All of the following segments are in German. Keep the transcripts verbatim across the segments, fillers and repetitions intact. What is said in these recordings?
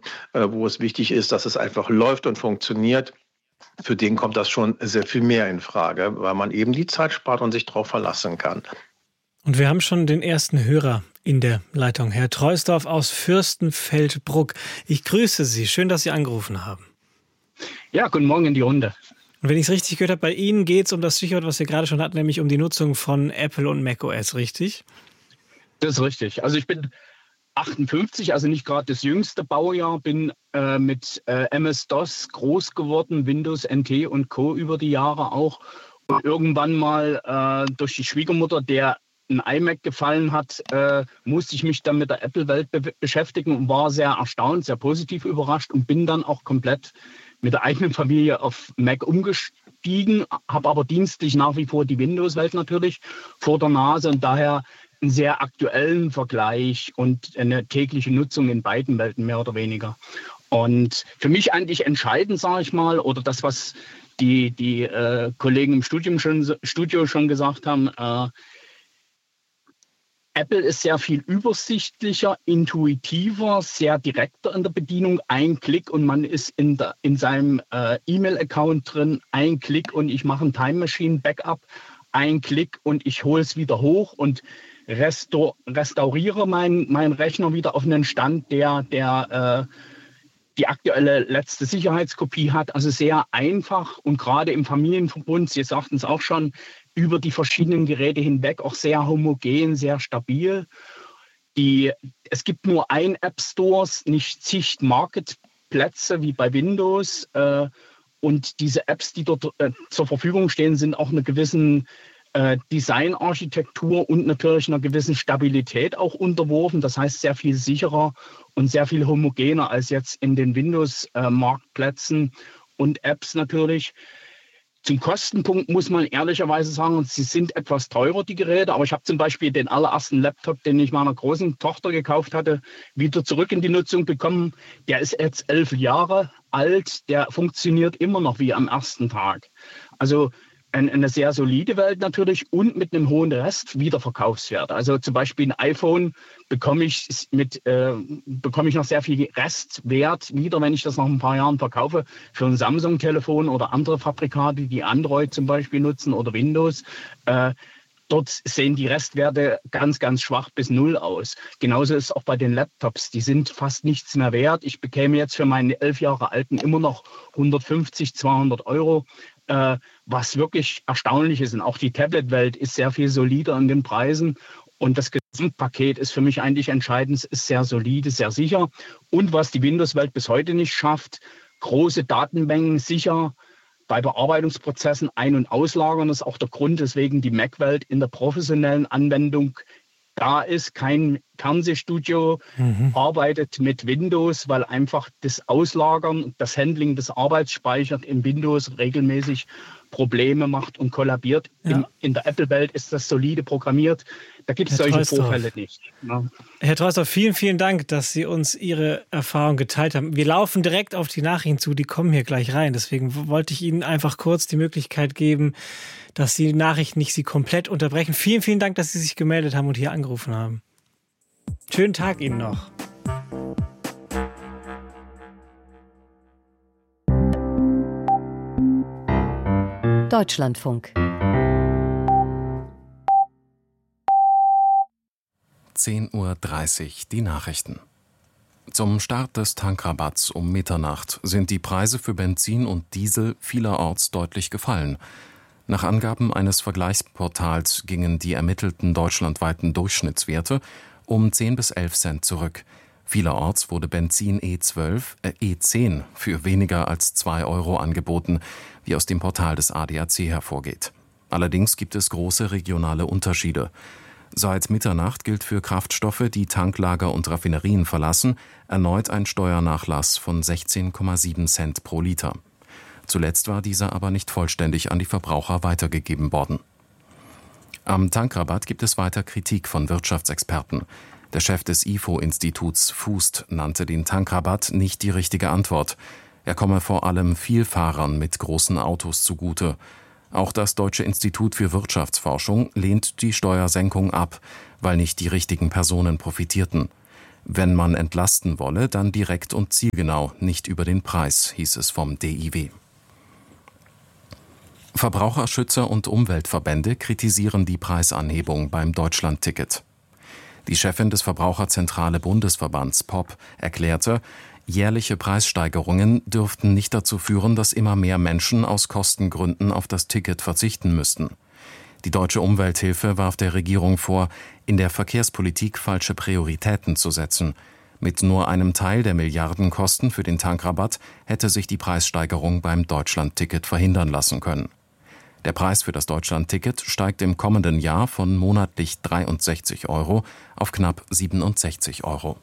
äh, wo es wichtig ist, dass es einfach läuft und funktioniert, für den kommt das schon sehr viel mehr in Frage, weil man eben die Zeit spart und sich darauf verlassen kann. Und wir haben schon den ersten Hörer in der Leitung. Herr Treusdorf aus Fürstenfeldbruck. Ich grüße Sie. Schön, dass Sie angerufen haben. Ja, guten Morgen in die Runde. Und wenn ich es richtig gehört habe, bei Ihnen geht es um das Stichwort, was wir gerade schon hatten, nämlich um die Nutzung von Apple und macOS, richtig? Das ist richtig. Also ich bin achtundfünfzig, also nicht gerade das jüngste Baujahr, bin äh, mit äh, M S-DOS groß geworden, Windows N T und Co. über die Jahre auch. Und irgendwann mal äh, durch die Schwiegermutter, der ein iMac gefallen hat, äh, musste ich mich dann mit der Apple-Welt be- beschäftigen und war sehr erstaunt, sehr positiv überrascht und bin dann auch komplett mit der eigenen Familie auf Mac umgestiegen, habe aber dienstlich nach wie vor die Windows-Welt natürlich vor der Nase und daher einen sehr aktuellen Vergleich und eine tägliche Nutzung in beiden Welten mehr oder weniger. Und für mich eigentlich entscheidend, sage ich mal, oder das, was die, die äh, Kollegen im Studium schon, Studio schon gesagt haben, äh, Apple ist sehr viel übersichtlicher, intuitiver, sehr direkter in der Bedienung. Ein Klick und man ist in, der, in seinem äh, E-Mail-Account drin. Ein Klick und ich mache ein Time Machine Backup. Ein Klick und ich hole es wieder hoch und restaur, restauriere meinen mein Rechner wieder auf einen Stand, der, der äh, die aktuelle letzte Sicherheitskopie hat. Also sehr einfach und gerade im Familienverbund, Sie sagten es auch schon, über die verschiedenen Geräte hinweg auch sehr homogen, sehr stabil. Die, es gibt nur ein App Stores, nicht zig Marketplätze wie bei Windows. Äh, und diese Apps, die dort äh, zur Verfügung stehen, sind auch einer gewissen äh, Designarchitektur und natürlich einer gewissen Stabilität auch unterworfen. Das heißt, sehr viel sicherer und sehr viel homogener als jetzt in den Windows-Marktplätzen und Apps natürlich. Zum Kostenpunkt muss man ehrlicherweise sagen, sie sind etwas teurer, die Geräte. Aber ich habe zum Beispiel den allerersten Laptop, den ich meiner großen Tochter gekauft hatte, wieder zurück in die Nutzung bekommen. Der ist jetzt elf Jahre alt. Der funktioniert immer noch wie am ersten Tag. Also eine sehr solide Welt natürlich und mit einem hohen Restwiederverkaufswert. Also zum Beispiel ein iPhone bekomme ich mit äh, bekomme ich noch sehr viel Restwert wieder, wenn ich das nach ein paar Jahren verkaufe für ein Samsung-Telefon oder andere Fabrikate, die Android zum Beispiel nutzen oder Windows. Äh, Dort sehen die Restwerte ganz, ganz schwach bis null aus. Genauso ist es auch bei den Laptops. Die sind fast nichts mehr wert. Ich bekäme jetzt für meinen elf Jahre alten immer noch hundertfünfzig, zweihundert Euro, äh, was wirklich erstaunlich ist. Und auch die Tablet-Welt ist sehr viel solider in den Preisen. Und das Gesamtpaket ist für mich eigentlich entscheidend. Es ist sehr solide, sehr sicher. Und was die Windows-Welt bis heute nicht schafft, große Datenmengen sicher bei Bearbeitungsprozessen ein- und auslagern. Das ist auch der Grund, weswegen die Mac-Welt in der professionellen Anwendung da ist. Kein Fernsehstudio mhm. arbeitet mit Windows, weil einfach das Auslagern, das Handling des Arbeitsspeichers in Windows regelmäßig Probleme macht und kollabiert. Ja. In, in der Apple-Welt ist das solide programmiert. Da gibt es solche Treusdorf. Vorfälle nicht. Ja. Herr Treusdorf, vielen, vielen Dank, dass Sie uns Ihre Erfahrung geteilt haben. Wir laufen direkt auf die Nachrichten zu, die kommen hier gleich rein. Deswegen wollte ich Ihnen einfach kurz die Möglichkeit geben, dass die Nachrichten nicht Sie komplett unterbrechen. Vielen, vielen Dank, dass Sie sich gemeldet haben und hier angerufen haben. Schönen Tag Ihnen noch. Deutschlandfunk. zehn Uhr dreißig, die Nachrichten. Zum Start des Tankrabatts um Mitternacht sind die Preise für Benzin und Diesel vielerorts deutlich gefallen. Nach Angaben eines Vergleichsportals gingen die ermittelten deutschlandweiten Durchschnittswerte um zehn bis elf Cent zurück. Vielerorts wurde Benzin E zwölf, äh, E zehn für weniger als zwei Euro angeboten, wie aus dem Portal des A D A C hervorgeht. Allerdings gibt es große regionale Unterschiede. Seit Mitternacht gilt für Kraftstoffe, die Tanklager und Raffinerien verlassen, erneut ein Steuernachlass von sechzehn Komma sieben Cent pro Liter. Zuletzt war dieser aber nicht vollständig an die Verbraucher weitergegeben worden. Am Tankrabatt gibt es weiter Kritik von Wirtschaftsexperten. Der Chef des I F O-Instituts Fußt nannte den Tankrabatt nicht die richtige Antwort. Er komme vor allem Vielfahrern mit großen Autos zugute. Auch das Deutsche Institut für Wirtschaftsforschung lehnt die Steuersenkung ab, weil nicht die richtigen Personen profitierten. Wenn man entlasten wolle, dann direkt und zielgenau, nicht über den Preis, hieß es vom D I W. Verbraucherschützer und Umweltverbände kritisieren die Preisanhebung beim Deutschlandticket. Die Chefin des Verbraucherzentrale Bundesverbands P O P erklärte, jährliche Preissteigerungen dürften nicht dazu führen, dass immer mehr Menschen aus Kostengründen auf das Ticket verzichten müssten. Die Deutsche Umwelthilfe warf der Regierung vor, in der Verkehrspolitik falsche Prioritäten zu setzen. Mit nur einem Teil der Milliardenkosten für den Tankrabatt hätte sich die Preissteigerung beim Deutschlandticket verhindern lassen können. Der Preis für das Deutschlandticket steigt im kommenden Jahr von monatlich dreiundsechzig Euro auf knapp siebenundsechzig Euro.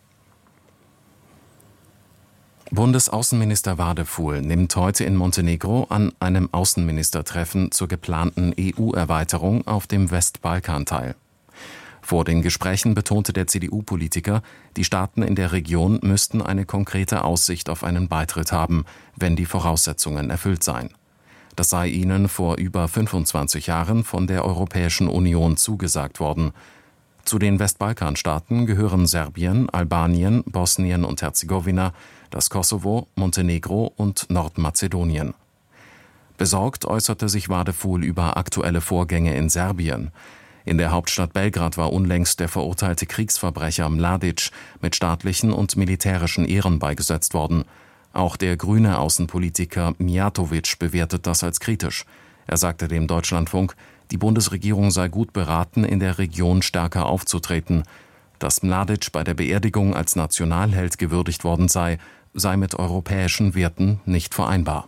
Bundesaußenminister Wadefuhl nimmt heute in Montenegro an einem Außenministertreffen zur geplanten E U-Erweiterung auf dem Westbalkan teil. Vor den Gesprächen betonte der C D U-Politiker, die Staaten in der Region müssten eine konkrete Aussicht auf einen Beitritt haben, wenn die Voraussetzungen erfüllt seien. Das sei ihnen vor über fünfundzwanzig Jahren von der Europäischen Union zugesagt worden. Zu den Westbalkanstaaten gehören Serbien, Albanien, Bosnien und Herzegowina, das Kosovo, Montenegro und Nordmazedonien. Besorgt äußerte sich Wadefuhl über aktuelle Vorgänge in Serbien. In der Hauptstadt Belgrad war unlängst der verurteilte Kriegsverbrecher Mladic mit staatlichen und militärischen Ehren beigesetzt worden. Auch der grüne Außenpolitiker Mijatovic bewertet das als kritisch. Er sagte dem Deutschlandfunk, die Bundesregierung sei gut beraten, in der Region stärker aufzutreten. Dass Mladic bei der Beerdigung als Nationalheld gewürdigt worden sei, sei mit europäischen Werten nicht vereinbar.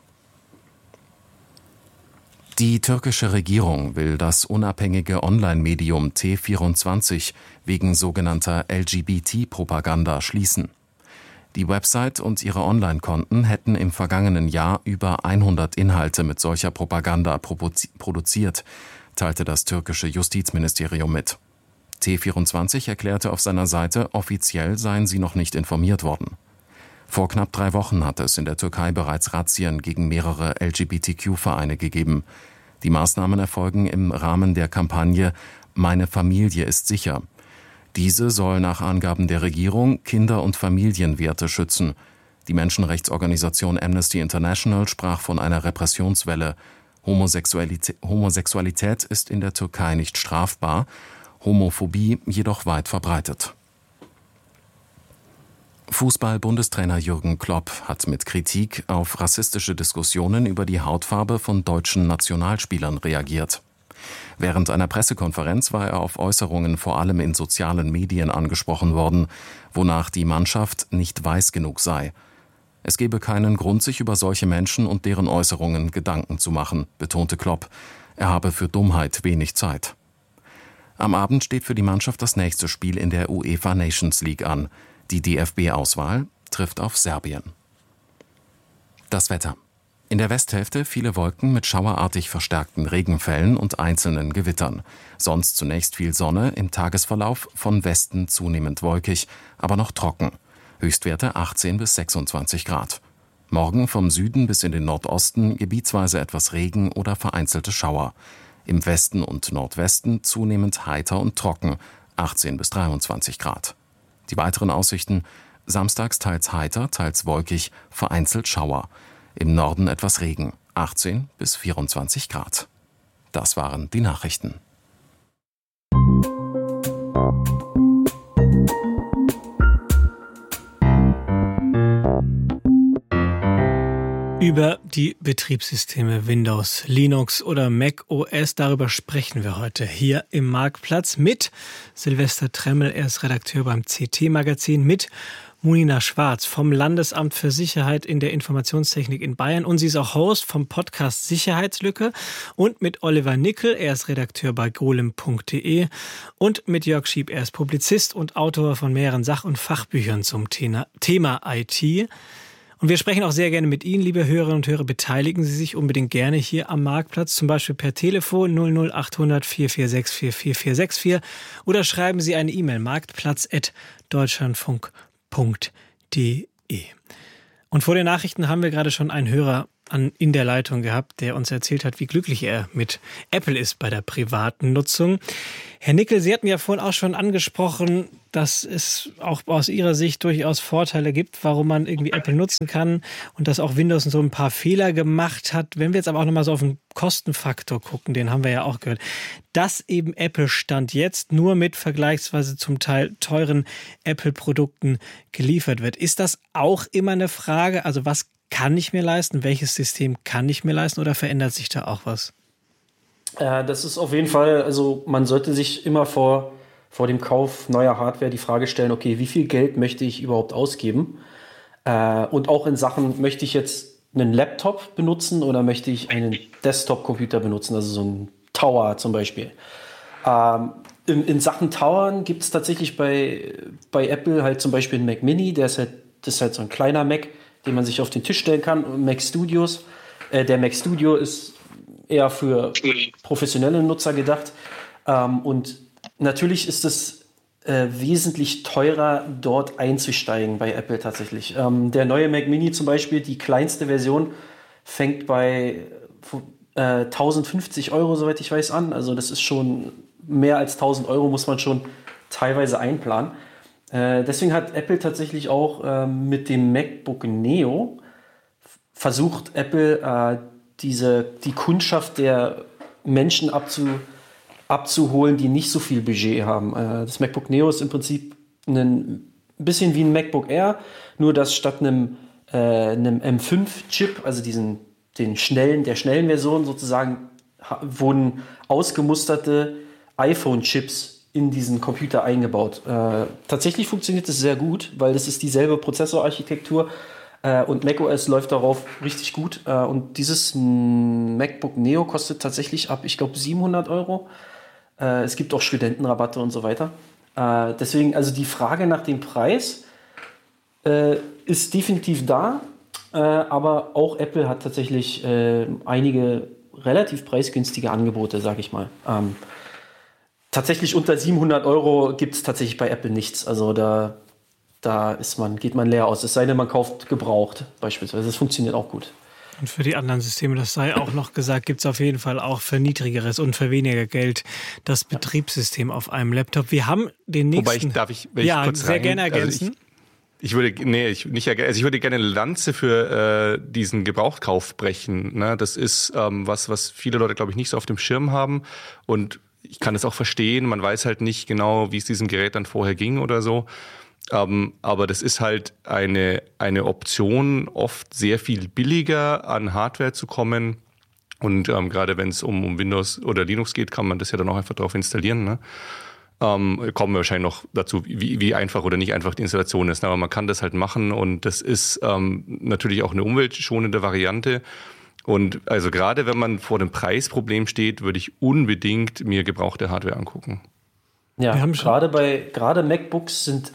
Die türkische Regierung will das unabhängige Online-Medium T vierundzwanzig wegen sogenannter L G B T-Propaganda schließen. Die Website und ihre Online-Konten hätten im vergangenen Jahr über hundert Inhalte mit solcher Propaganda produziert, teilte das türkische Justizministerium mit. T vierundzwanzig erklärte auf seiner Seite, offiziell seien sie noch nicht informiert worden. Vor knapp drei Wochen hatte es in der Türkei bereits Razzien gegen mehrere L G B T Q-Vereine gegeben. Die Maßnahmen erfolgen im Rahmen der Kampagne »Meine Familie ist sicher«. Diese soll nach Angaben der Regierung Kinder- und Familienwerte schützen. Die Menschenrechtsorganisation Amnesty International sprach von einer Repressionswelle. Homosexualität, Homosexualität ist in der Türkei nicht strafbar, Homophobie jedoch weit verbreitet. Fußball-Bundestrainer Jürgen Klopp hat mit Kritik auf rassistische Diskussionen über die Hautfarbe von deutschen Nationalspielern reagiert. Während einer Pressekonferenz war er auf Äußerungen vor allem in sozialen Medien angesprochen worden, wonach die Mannschaft nicht weiß genug sei. Es gebe keinen Grund, sich über solche Menschen und deren Äußerungen Gedanken zu machen, betonte Klopp. Er habe für Dummheit wenig Zeit. Am Abend steht für die Mannschaft das nächste Spiel in der UEFA Nations League an. Die D F B-Auswahl trifft auf Serbien. Das Wetter. In der Westhälfte viele Wolken mit schauerartig verstärkten Regenfällen und einzelnen Gewittern. Sonst zunächst viel Sonne, im Tagesverlauf von Westen zunehmend wolkig, aber noch trocken. Höchstwerte achtzehn bis sechsundzwanzig Grad. Morgen vom Süden bis in den Nordosten gebietsweise etwas Regen oder vereinzelte Schauer. Im Westen und Nordwesten zunehmend heiter und trocken, achtzehn bis dreiundzwanzig Grad. Die weiteren Aussichten: samstags teils heiter, teils wolkig, vereinzelt Schauer. Im Norden etwas Regen, achtzehn bis vierundzwanzig Grad. Das waren die Nachrichten. Über die Betriebssysteme Windows, Linux oder Mac O S, darüber sprechen wir heute hier im Marktplatz mit Silvester Tremmel, er ist Redakteur beim C T-Magazin, mit Munina Schwarz vom Landesamt für Sicherheit in der Informationstechnik in Bayern und sie ist auch Host vom Podcast Sicherheitslücke und mit Oliver Nickel, er ist Redakteur bei golem punkt de und mit Jörg Schieb, er ist Publizist und Autor von mehreren Sach- und Fachbüchern zum Thema, Thema I T. Und wir sprechen auch sehr gerne mit Ihnen, liebe Hörerinnen und Hörer. Beteiligen Sie sich unbedingt gerne hier am Marktplatz, zum Beispiel per Telefon null null achthundert vier vier sechs vier vier vier sechs vier oder schreiben Sie eine E-Mail marktplatz at deutschlandfunk punkt de. Und vor den Nachrichten haben wir gerade schon einen Hörer an, in der Leitung gehabt, der uns erzählt hat, wie glücklich er mit Apple ist bei der privaten Nutzung. Herr Nickel, Sie hatten ja vorhin auch schon angesprochen, dass es auch aus Ihrer Sicht durchaus Vorteile gibt, warum man irgendwie Apple nutzen kann und dass auch Windows so ein paar Fehler gemacht hat. Wenn wir jetzt aber auch nochmal so auf den Kostenfaktor gucken, den haben wir ja auch gehört, dass eben Apple Stand jetzt nur mit vergleichsweise zum Teil teuren Apple-Produkten geliefert wird. Ist das auch immer eine Frage? Also was kann ich mir leisten? Welches System kann ich mir leisten? Oder verändert sich da auch was? Äh, das ist auf jeden Fall, also man sollte sich immer vor, vor dem Kauf neuer Hardware die Frage stellen, okay, wie viel Geld möchte ich überhaupt ausgeben? Äh, und auch in Sachen, möchte ich jetzt einen Laptop benutzen oder möchte ich einen Desktop-Computer benutzen, also so ein Tower zum Beispiel. Ähm, in, in Sachen Towern gibt es tatsächlich bei, bei Apple halt zum Beispiel einen Mac Mini, der ist halt, das ist halt so ein kleiner Mac, den man sich auf den Tisch stellen kann, und Mac Studios. Äh, der Mac Studio ist eher für professionelle Nutzer gedacht. Ähm, und natürlich ist es äh, wesentlich teurer, dort einzusteigen bei Apple tatsächlich. Ähm, der neue Mac Mini zum Beispiel, die kleinste Version, fängt bei äh, tausendfünfzig Euro, soweit ich weiß, an. Also das ist schon mehr als tausend Euro, muss man schon teilweise einplanen. Äh, deswegen hat Apple tatsächlich auch äh, mit dem MacBook Neo versucht, Apple äh, diese, die Kundschaft der Menschen abzu, abzuholen, die nicht so viel Budget haben. Äh, das MacBook Neo ist im Prinzip ein bisschen wie ein MacBook Air, nur dass statt einem, äh, einem M fünf Chip, also diesen, den schnellen, der schnellen Version sozusagen, ha- wurden ausgemusterte iPhone-Chips in diesen Computer eingebaut. Äh, tatsächlich funktioniert das sehr gut, weil das ist dieselbe Prozessorarchitektur. Äh, und macOS läuft darauf richtig gut. Äh, und dieses m, MacBook Neo kostet tatsächlich ab, ich glaube, siebenhundert Euro. Äh, es gibt auch Studentenrabatte und so weiter. Äh, deswegen, also die Frage nach dem Preis äh, ist definitiv da. Äh, aber auch Apple hat tatsächlich äh, einige relativ preisgünstige Angebote, sage ich mal. Ähm, tatsächlich unter siebenhundert Euro gibt es tatsächlich bei Apple nichts. Also da... Da ist man, geht man leer aus. Es sei denn, man kauft gebraucht beispielsweise. Das funktioniert auch gut. Und für die anderen Systeme, das sei auch noch gesagt, gibt es auf jeden Fall auch für niedrigeres und für weniger Geld das Betriebssystem auf einem Laptop. Wir haben den nächsten... Wobei ich, darf ich, wenn ja, ich kurz sehr rein, gerne ergänzen. Also ich, ich würde, nee, ich, nicht, also ich würde gerne eine Lanze für äh, diesen Gebrauchtkauf brechen. Ne? Das ist ähm, was, was viele Leute, glaube ich, nicht so auf dem Schirm haben. Und ich kann es auch verstehen. Man weiß halt nicht genau, wie es diesem Gerät dann vorher ging oder so. Um, aber das ist halt eine, eine Option, oft sehr viel billiger an Hardware zu kommen. Und ähm, gerade wenn es um, um Windows oder Linux geht, kann man das ja dann auch einfach drauf installieren. Ne? Ähm, kommen wir wahrscheinlich noch dazu, wie, wie einfach oder nicht einfach die Installation ist. Ne? Aber man kann das halt machen und das ist ähm, natürlich auch eine umweltschonende Variante. Und also gerade wenn man vor dem Preisproblem steht, würde ich unbedingt mir gebrauchte Hardware angucken. Ja, gerade bei gerade MacBooks sind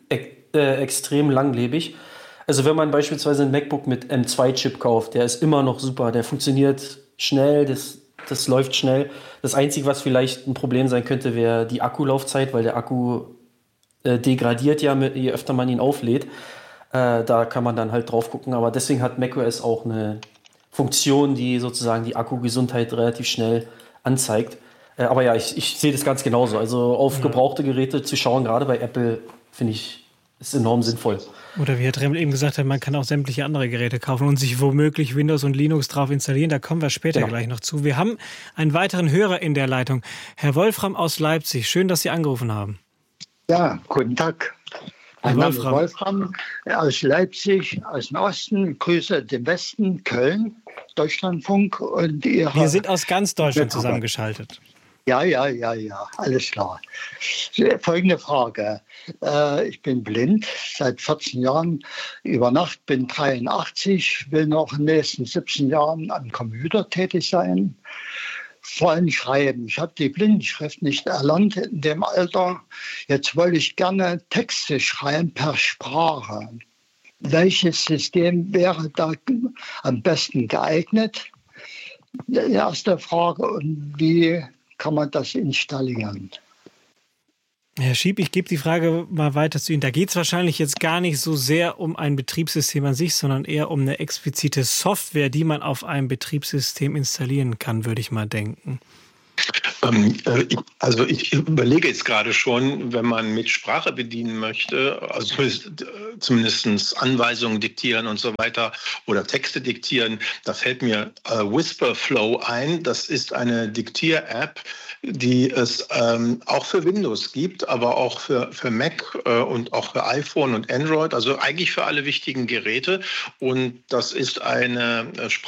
äh, extrem langlebig. Also wenn man beispielsweise ein MacBook mit M zwei Chip kauft, der ist immer noch super, der funktioniert schnell, das, das läuft schnell. Das Einzige, was vielleicht ein Problem sein könnte, wäre die Akkulaufzeit, weil der Akku äh, degradiert ja, mit, je öfter man ihn auflädt. Äh, da kann man dann halt drauf gucken. Aber deswegen hat macOS auch eine Funktion, die sozusagen die Akkugesundheit relativ schnell anzeigt. Äh, aber ja, ich, ich sehe das ganz genauso. Also auf ja. gebrauchte Geräte zu schauen, gerade bei Apple, finde ich, ist enorm sinnvoll. Oder wie Herr Dremmel eben gesagt hat, man kann auch sämtliche andere Geräte kaufen und sich womöglich Windows und Linux drauf installieren. Da kommen wir später genau. gleich noch zu. Wir haben einen weiteren Hörer in der Leitung. Herr Wolfram aus Leipzig. Schön, dass Sie angerufen haben. Ja, guten Tag. Mein Name ist Wolfram aus Leipzig, aus dem Osten. Grüße den Westen, Köln, Deutschlandfunk. Und ihre Wir sind aus ganz Deutschland zusammengeschaltet. Ja, ja, ja, ja, alles klar. Folgende Frage. Äh, ich bin blind seit vierzehn Jahren über Nacht, bin dreiundachtzig, will noch in den nächsten siebzehn Jahren am Computer tätig sein. Vor allem schreiben. Ich habe die Blindenschrift nicht erlernt in dem Alter. Jetzt wollte ich gerne Texte schreiben per Sprache. Welches System wäre da am besten geeignet? Die erste Frage. Und wie kann man das installieren? Herr Schieb, ich gebe die Frage mal weiter zu Ihnen. Da geht es wahrscheinlich jetzt gar nicht so sehr um ein Betriebssystem an sich, sondern eher um eine explizite Software, die man auf einem Betriebssystem installieren kann, würde ich mal denken. Ähm, äh, ich, also ich überlege jetzt gerade schon, wenn man mit Sprache bedienen möchte, also zumindest Anweisungen diktieren und so weiter oder Texte diktieren, da fällt mir äh, Whisperflow ein. Das ist eine Diktier-App, die es ähm, auch für Windows gibt, aber auch für, für Mac äh, und auch für iPhone und Android, also eigentlich für alle wichtigen Geräte. Und das ist eine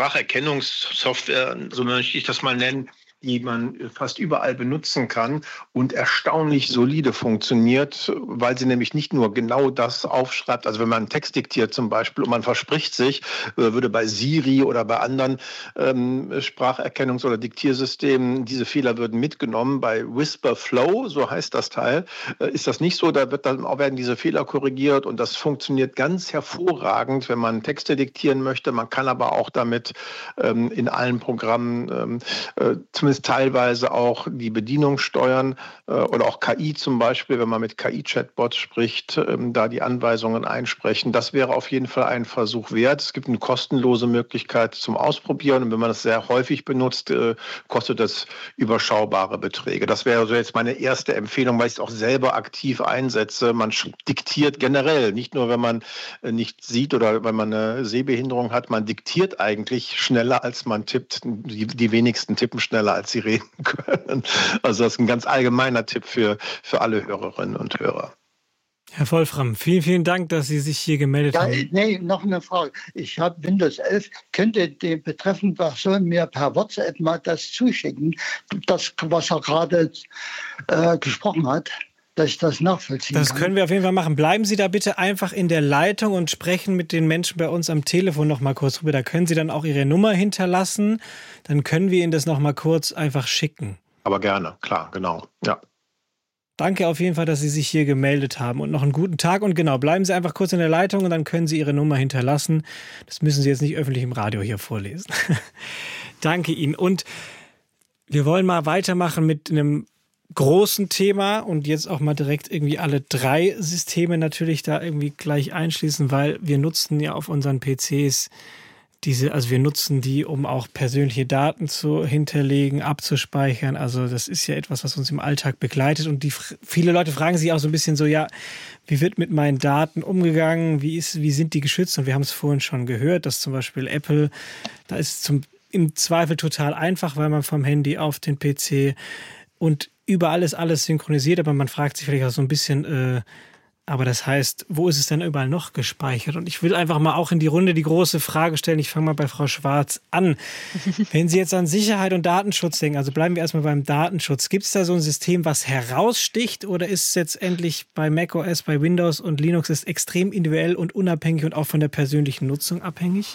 Spracherkennungssoftware, so möchte ich das mal nennen, die man fast überall benutzen kann und erstaunlich solide funktioniert, weil sie nämlich nicht nur genau das aufschreibt, also wenn man einen Text diktiert zum Beispiel und man verspricht sich, würde bei Siri oder bei anderen ähm, Spracherkennungs- oder Diktiersystemen, diese Fehler würden mitgenommen. Bei Whisperflow, so heißt das Teil, äh, ist das nicht so, da wird dann auch werden diese Fehler korrigiert und das funktioniert ganz hervorragend, wenn man Texte diktieren möchte. Man kann aber auch damit ähm, in allen Programmen ähm, äh, zumindest teilweise auch die Bedienung steuern äh, oder auch K I zum Beispiel, wenn man mit K I-Chatbots spricht, ähm, da die Anweisungen einsprechen. Das wäre auf jeden Fall ein Versuch wert. Es gibt eine kostenlose Möglichkeit zum Ausprobieren und wenn man das sehr häufig benutzt, äh, kostet das überschaubare Beträge. Das wäre so jetzt meine erste Empfehlung, weil ich es auch selber aktiv einsetze. Man diktiert generell, nicht nur wenn man äh, nicht sieht oder wenn man eine Sehbehinderung hat, man diktiert eigentlich schneller als man tippt. Die, die wenigsten tippen schneller als sie reden können. Also das ist ein ganz allgemeiner Tipp für, für alle Hörerinnen und Hörer. Herr Wolfram, vielen, vielen Dank, dass Sie sich hier gemeldet ja, haben. Nee, noch eine Frage. Ich habe Windows elf. Könnt ihr die betreffende Person mir per WhatsApp mal das zuschicken, das, was er gerade äh, gesprochen hat? Dass ich das nachvollziehen Das kann. können wir auf jeden Fall machen. Bleiben Sie da bitte einfach in der Leitung und sprechen mit den Menschen bei uns am Telefon noch mal kurz drüber. Da können Sie dann auch Ihre Nummer hinterlassen. Dann können wir Ihnen das noch mal kurz einfach schicken. Aber gerne, klar, genau. Ja. Danke auf jeden Fall, dass Sie sich hier gemeldet haben und noch einen guten Tag. Und genau, bleiben Sie einfach kurz in der Leitung und dann können Sie Ihre Nummer hinterlassen. Das müssen Sie jetzt nicht öffentlich im Radio hier vorlesen. Danke Ihnen. Und wir wollen mal weitermachen mit einem großen Thema und jetzt auch mal direkt irgendwie alle drei Systeme natürlich da irgendwie gleich einschließen, weil wir nutzen ja auf unseren P Cs diese, also wir nutzen die, um auch persönliche Daten zu hinterlegen, abzuspeichern. Also das ist ja etwas, was uns im Alltag begleitet und die viele Leute fragen sich auch so ein bisschen so, ja, wie wird mit meinen Daten umgegangen? Wie ist, wie sind die geschützt? Und wir haben es vorhin schon gehört, dass zum Beispiel Apple, da ist es zum, im Zweifel total einfach, weil man vom Handy auf den P C und überall ist alles synchronisiert, aber man fragt sich vielleicht auch so ein bisschen, äh, aber das heißt, wo ist es denn überall noch gespeichert? Und ich will einfach mal auch in die Runde die große Frage stellen. Ich fange mal bei Frau Schwarz an. Wenn Sie jetzt an Sicherheit und Datenschutz denken, also bleiben wir erstmal beim Datenschutz. Gibt es da so ein System, was heraussticht oder ist es jetzt endlich bei macOS, bei Windows und Linux ist extrem individuell und unabhängig und auch von der persönlichen Nutzung abhängig?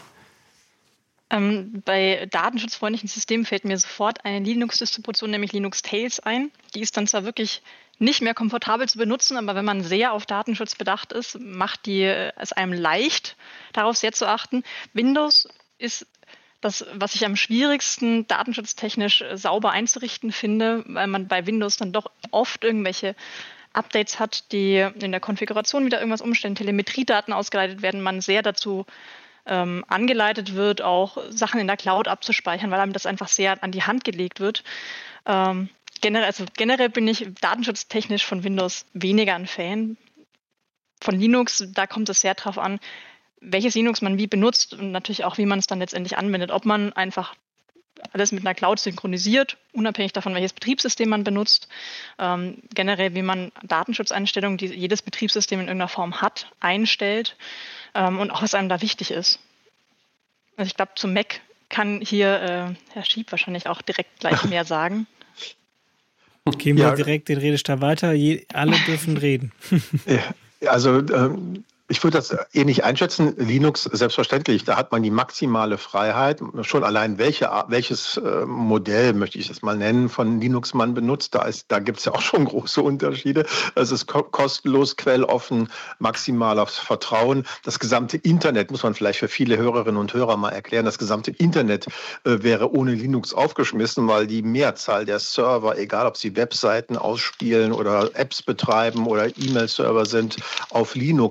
Ähm, bei datenschutzfreundlichen Systemen fällt mir sofort eine Linux-Distribution, nämlich Linux Tails ein. Die ist dann zwar wirklich nicht mehr komfortabel zu benutzen, aber wenn man sehr auf Datenschutz bedacht ist, macht die es einem leicht, darauf sehr zu achten. Windows ist das, was ich am schwierigsten datenschutztechnisch sauber einzurichten finde, weil man bei Windows dann doch oft irgendwelche Updates hat, die in der Konfiguration wieder irgendwas umstellen, Telemetriedaten ausgeleitet werden, man sehr dazu ähm, angeleitet wird, auch Sachen in der Cloud abzuspeichern, weil einem das einfach sehr an die Hand gelegt wird. Ähm, generell, also generell bin ich datenschutztechnisch von Windows weniger ein Fan. Von Linux, da kommt es sehr drauf an, welches Linux man wie benutzt und natürlich auch, wie man es dann letztendlich anwendet. Ob man einfach alles mit einer Cloud synchronisiert, unabhängig davon, welches Betriebssystem man benutzt. Ähm, generell, wie man Datenschutzeinstellungen, die jedes Betriebssystem in irgendeiner Form hat, einstellt ähm, und auch, was einem da wichtig ist. Also ich glaube, zu Mac kann hier äh, Herr Schieb wahrscheinlich auch direkt gleich mehr sagen. Gehen wir ja direkt den Redestab weiter. Je, alle dürfen reden. Ja, also ähm ich würde das ähnlich einschätzen. Linux, selbstverständlich, da hat man die maximale Freiheit. Schon allein welche, welches äh, Modell, möchte ich das mal nennen, von Linux man benutzt, da, ist, da gibt es ja auch schon große Unterschiede. Es ist ko- kostenlos, quelloffen, maximales Vertrauen. Das gesamte Internet, muss man vielleicht für viele Hörerinnen und Hörer mal erklären, das gesamte Internet äh, wäre ohne Linux aufgeschmissen, weil die Mehrzahl der Server, egal ob sie Webseiten ausspielen oder Apps betreiben oder E-Mail-Server sind, auf Linux basieren.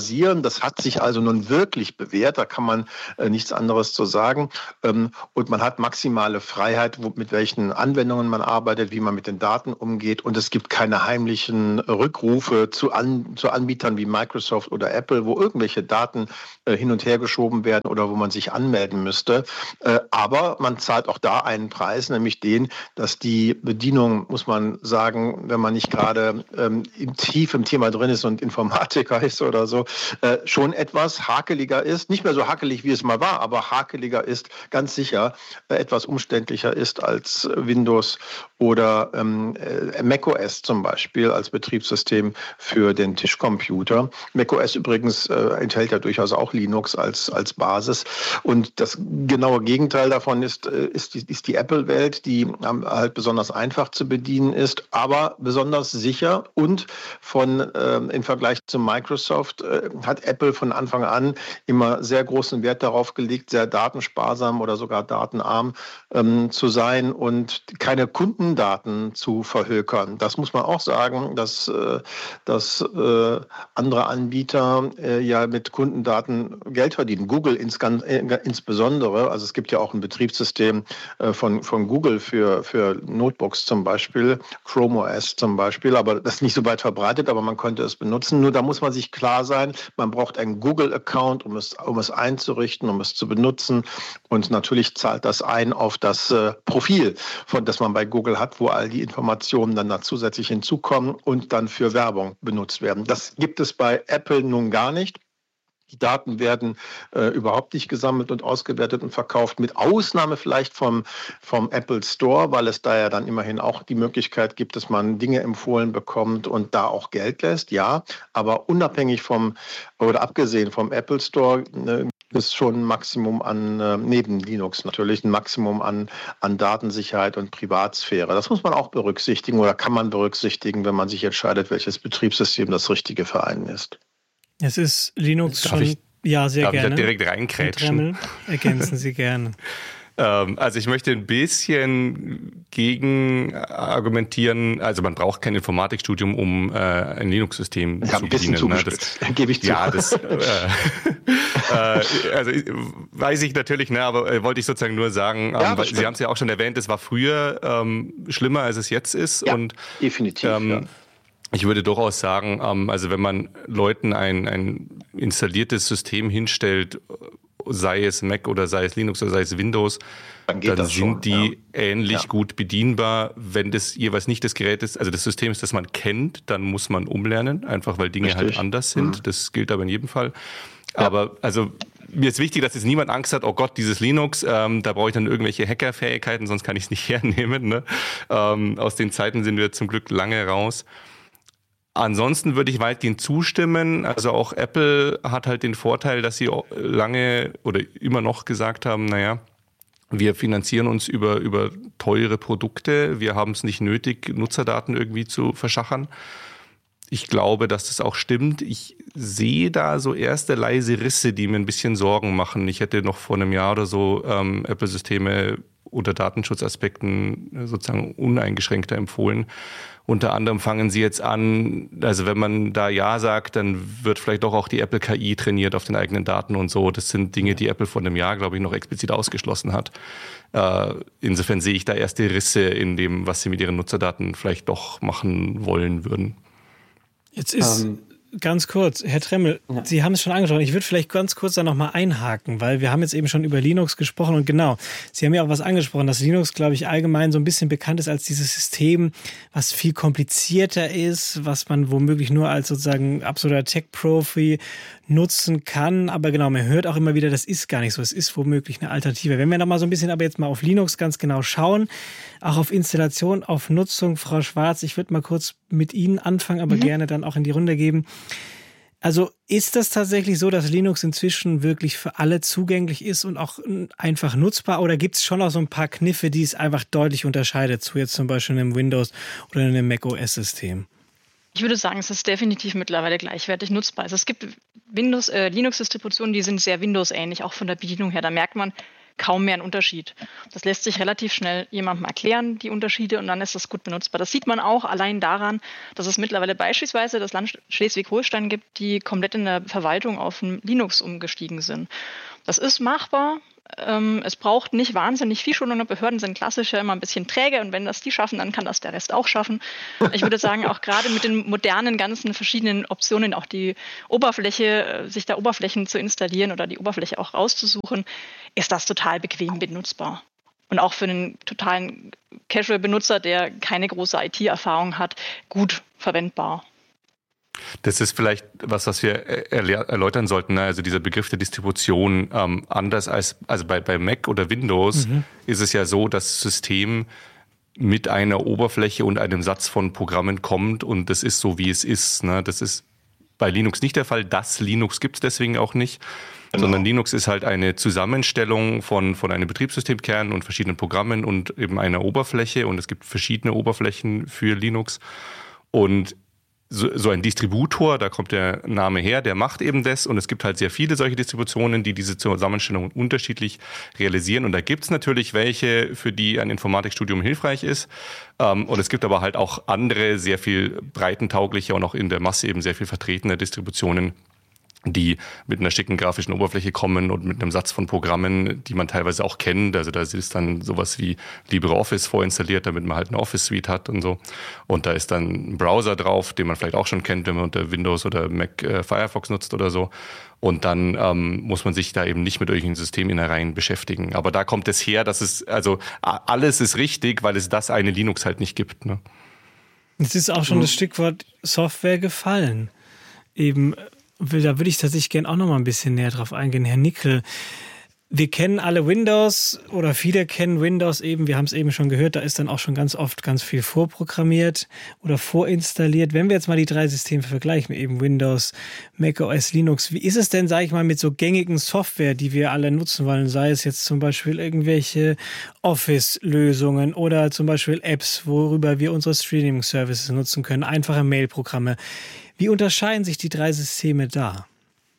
basieren. Das hat sich also nun wirklich bewährt, da kann man äh, nichts anderes zu sagen. Ähm, und man hat maximale Freiheit, wo, mit welchen Anwendungen man arbeitet, wie man mit den Daten umgeht. Und es gibt keine heimlichen Rückrufe zu, an, zu Anbietern wie Microsoft oder Apple, wo irgendwelche Daten äh, hin und her geschoben werden oder wo man sich anmelden müsste. Äh, aber man zahlt auch da einen Preis, nämlich den, dass die Bedienung, muss man sagen, wenn man nicht gerade ähm, tief im Thema drin ist und Informatiker ist oder so, äh, schon etwas hakeliger ist. Nicht mehr so hakelig, wie es mal war, aber hakeliger ist, ganz sicher, äh, etwas umständlicher ist als Windows oder ähm, äh, macOS zum Beispiel als Betriebssystem für den Tischcomputer. macOS übrigens äh, enthält ja durchaus auch Linux als, als Basis. Und das genaue Gegenteil davon ist, äh, ist die, ist die Apple-Welt, die ähm, halt besonders einfach zu bedienen ist, aber besonders sicher und von äh, im Vergleich zu Microsoft äh, hat Apple von Anfang an immer sehr großen Wert darauf gelegt, sehr datensparsam oder sogar datenarm ähm, zu sein und keine Kundendaten zu verhökern. Das muss man auch sagen, dass, äh, dass äh, andere Anbieter äh, ja mit Kundendaten Geld verdienen. Google ins, äh, insbesondere, also es gibt ja auch ein Betriebssystem äh, von, von Google für, für Notebooks zum Beispiel, Chrome O S zum Beispiel, aber das ist nicht so weit verbreitet, aber man könnte es benutzen. Nur da muss man sich klar sein, man braucht einen Google-Account, um es, um es einzurichten, um es zu benutzen. Und natürlich zahlt das ein auf das äh, Profil, von das man bei Google hat, wo all die Informationen dann da zusätzlich hinzukommen und dann für Werbung benutzt werden. Das gibt es bei Apple nun gar nicht. Die Daten werden äh, überhaupt nicht gesammelt und ausgewertet und verkauft, mit Ausnahme vielleicht vom, vom Apple Store, weil es da ja dann immerhin auch die Möglichkeit gibt, dass man Dinge empfohlen bekommt und da auch Geld lässt, ja. Aber unabhängig vom oder abgesehen vom Apple Store äh, ist schon ein Maximum an, äh, neben Linux natürlich, ein Maximum an, an Datensicherheit und Privatsphäre. Das muss man auch berücksichtigen oder kann man berücksichtigen, wenn man sich entscheidet, welches Betriebssystem das richtige für einen ist. Es ist Linux darf schon, ich, ja, sehr darf gerne. Ich da direkt reinkrätschen? Ergänzen Sie gerne. ähm, also ich möchte ein bisschen gegen argumentieren, also man braucht kein Informatikstudium, um äh, ein Linux-System ja, zu ein bisschen bedienen. Ne? Das gebe ich zu. Ja, das äh, äh, also weiß ich natürlich, ne, aber äh, wollte ich sozusagen nur sagen, ähm, ja, weil Sie haben es ja auch schon erwähnt, es war früher ähm, schlimmer, als es jetzt ist. Ja, und definitiv, ähm, ja. Ich würde durchaus sagen, also wenn man Leuten ein, ein installiertes System hinstellt, sei es Mac oder sei es Linux oder sei es Windows, dann, dann sind schon, die ja. ähnlich ja. gut bedienbar. Wenn das jeweils nicht das Gerät ist, also das System ist, das man kennt, dann muss man umlernen, einfach weil Dinge Richtig. halt anders sind. Mhm. Das gilt aber in jedem Fall. Ja. Aber also mir ist wichtig, dass jetzt niemand Angst hat, oh Gott, dieses Linux, ähm, da brauche ich dann irgendwelche Hackerfähigkeiten, sonst kann ich es nicht hernehmen. Ne? Ähm, aus den Zeiten sind wir zum Glück lange raus. Ansonsten würde ich weitgehend zustimmen. Also auch Apple hat halt den Vorteil, dass sie lange oder immer noch gesagt haben, naja, wir finanzieren uns über, über teure Produkte. Wir haben es nicht nötig, Nutzerdaten irgendwie zu verschachern. Ich glaube, dass das auch stimmt. Ich sehe da so erste leise Risse, die mir ein bisschen Sorgen machen. Ich hätte noch vor einem Jahr oder so ähm, Apple-Systeme unter Datenschutzaspekten sozusagen uneingeschränkter empfohlen. Unter anderem fangen sie jetzt an, also wenn man da Ja sagt, dann wird vielleicht doch auch die Apple K I trainiert auf den eigenen Daten und so. Das sind Dinge, die Apple vor einem Jahr, glaube ich, noch explizit ausgeschlossen hat. Äh, insofern sehe ich da erste Risse in dem, was sie mit ihren Nutzerdaten vielleicht doch machen wollen würden. Jetzt ist ähm, ganz kurz, Herr Tremmel, ja. Sie haben es schon angesprochen. Ich würde vielleicht ganz kurz da nochmal einhaken, weil wir haben jetzt eben schon über Linux gesprochen und genau, Sie haben ja auch was angesprochen, dass Linux, glaube ich, allgemein so ein bisschen bekannt ist als dieses System, was viel komplizierter ist, was man womöglich nur als sozusagen absoluter Tech-Profi nutzen kann. Aber genau, man hört auch immer wieder, das ist gar nicht so. Es ist womöglich eine Alternative. Wenn wir nochmal so ein bisschen aber jetzt mal auf Linux ganz genau schauen, auch auf Installation, auf Nutzung, Frau Schwarz, ich würde mal kurz mit Ihnen anfangen, aber mhm. gerne dann auch in die Runde geben. Also ist das tatsächlich so, dass Linux inzwischen wirklich für alle zugänglich ist und auch einfach nutzbar? Oder gibt es schon auch so ein paar Kniffe, die es einfach deutlich unterscheidet zu jetzt zum Beispiel einem Windows oder einem macOS-System? Ich würde sagen, es ist definitiv mittlerweile gleichwertig nutzbar. Also es gibt Windows, äh, Linux-Distributionen, die sind sehr Windows-ähnlich, auch von der Bedienung her. Da merkt man, kaum mehr ein Unterschied. Das lässt sich relativ schnell jemandem erklären, die Unterschiede, und dann ist das gut benutzbar. Das sieht man auch allein daran, dass es mittlerweile beispielsweise das Land Schleswig-Holstein gibt, die komplett in der Verwaltung auf Linux umgestiegen sind. Das ist machbar. Ähm, es braucht nicht wahnsinnig viel Schulung. Behörden sind klassisch ja immer ein bisschen träge, und wenn das die schaffen, dann kann das der Rest auch schaffen. Ich würde sagen, auch gerade mit den modernen ganzen verschiedenen Optionen, auch die Oberfläche, sich da Oberflächen zu installieren oder die Oberfläche auch rauszusuchen, ist das total bequem benutzbar. Und auch für einen totalen Casual-Benutzer, der keine große I T-Erfahrung hat, gut verwendbar. Das ist vielleicht was, was wir erläutern sollten. Ne? Also dieser Begriff der Distribution, ähm, anders als also bei, bei Mac oder Windows, mhm. ist es ja so, dass das System mit einer Oberfläche und einem Satz von Programmen kommt, und das ist so, wie es ist. Ne? Das ist bei Linux nicht der Fall. Das Linux gibt es deswegen auch nicht. Genau. Sondern Linux ist halt eine Zusammenstellung von, von einem Betriebssystemkern und verschiedenen Programmen und eben einer Oberfläche. Und es gibt verschiedene Oberflächen für Linux. Und So, so ein Distributor, da kommt der Name her, der macht eben das, und es gibt halt sehr viele solche Distributionen, die diese Zusammenstellung unterschiedlich realisieren, und da gibt's natürlich welche, für die ein Informatikstudium hilfreich ist, ähm, und es gibt aber halt auch andere, sehr viel breitentaugliche und auch in der Masse eben sehr viel vertretene Distributionen, die mit einer schicken grafischen Oberfläche kommen und mit einem Satz von Programmen, die man teilweise auch kennt. Also da ist dann sowas wie LibreOffice vorinstalliert, damit man halt eine Office-Suite hat und so. Und da ist dann ein Browser drauf, den man vielleicht auch schon kennt, wenn man unter Windows oder Mac äh, Firefox nutzt oder so. Und dann ähm, muss man sich da eben nicht mit irgendwelchen Systeminnereien beschäftigen. Aber da kommt es her, dass es, also alles ist richtig, weil es das eine Linux halt nicht gibt. Ne? Jetzt ist auch schon mhm. das Stichwort Software gefallen. Eben, da würde ich tatsächlich gerne auch noch mal ein bisschen näher drauf eingehen, Herr Nickel. Wir kennen alle Windows, oder viele kennen Windows eben, wir haben es eben schon gehört, da ist dann auch schon ganz oft ganz viel vorprogrammiert oder vorinstalliert. Wenn wir jetzt mal die drei Systeme vergleichen, eben Windows, macOS, Linux, wie ist es denn, sage ich mal, mit so gängigen Software, die wir alle nutzen wollen, sei es jetzt zum Beispiel irgendwelche Office-Lösungen oder zum Beispiel Apps, worüber wir unsere Streaming-Services nutzen können, einfache Mail-Programme. Wie unterscheiden sich die drei Systeme da?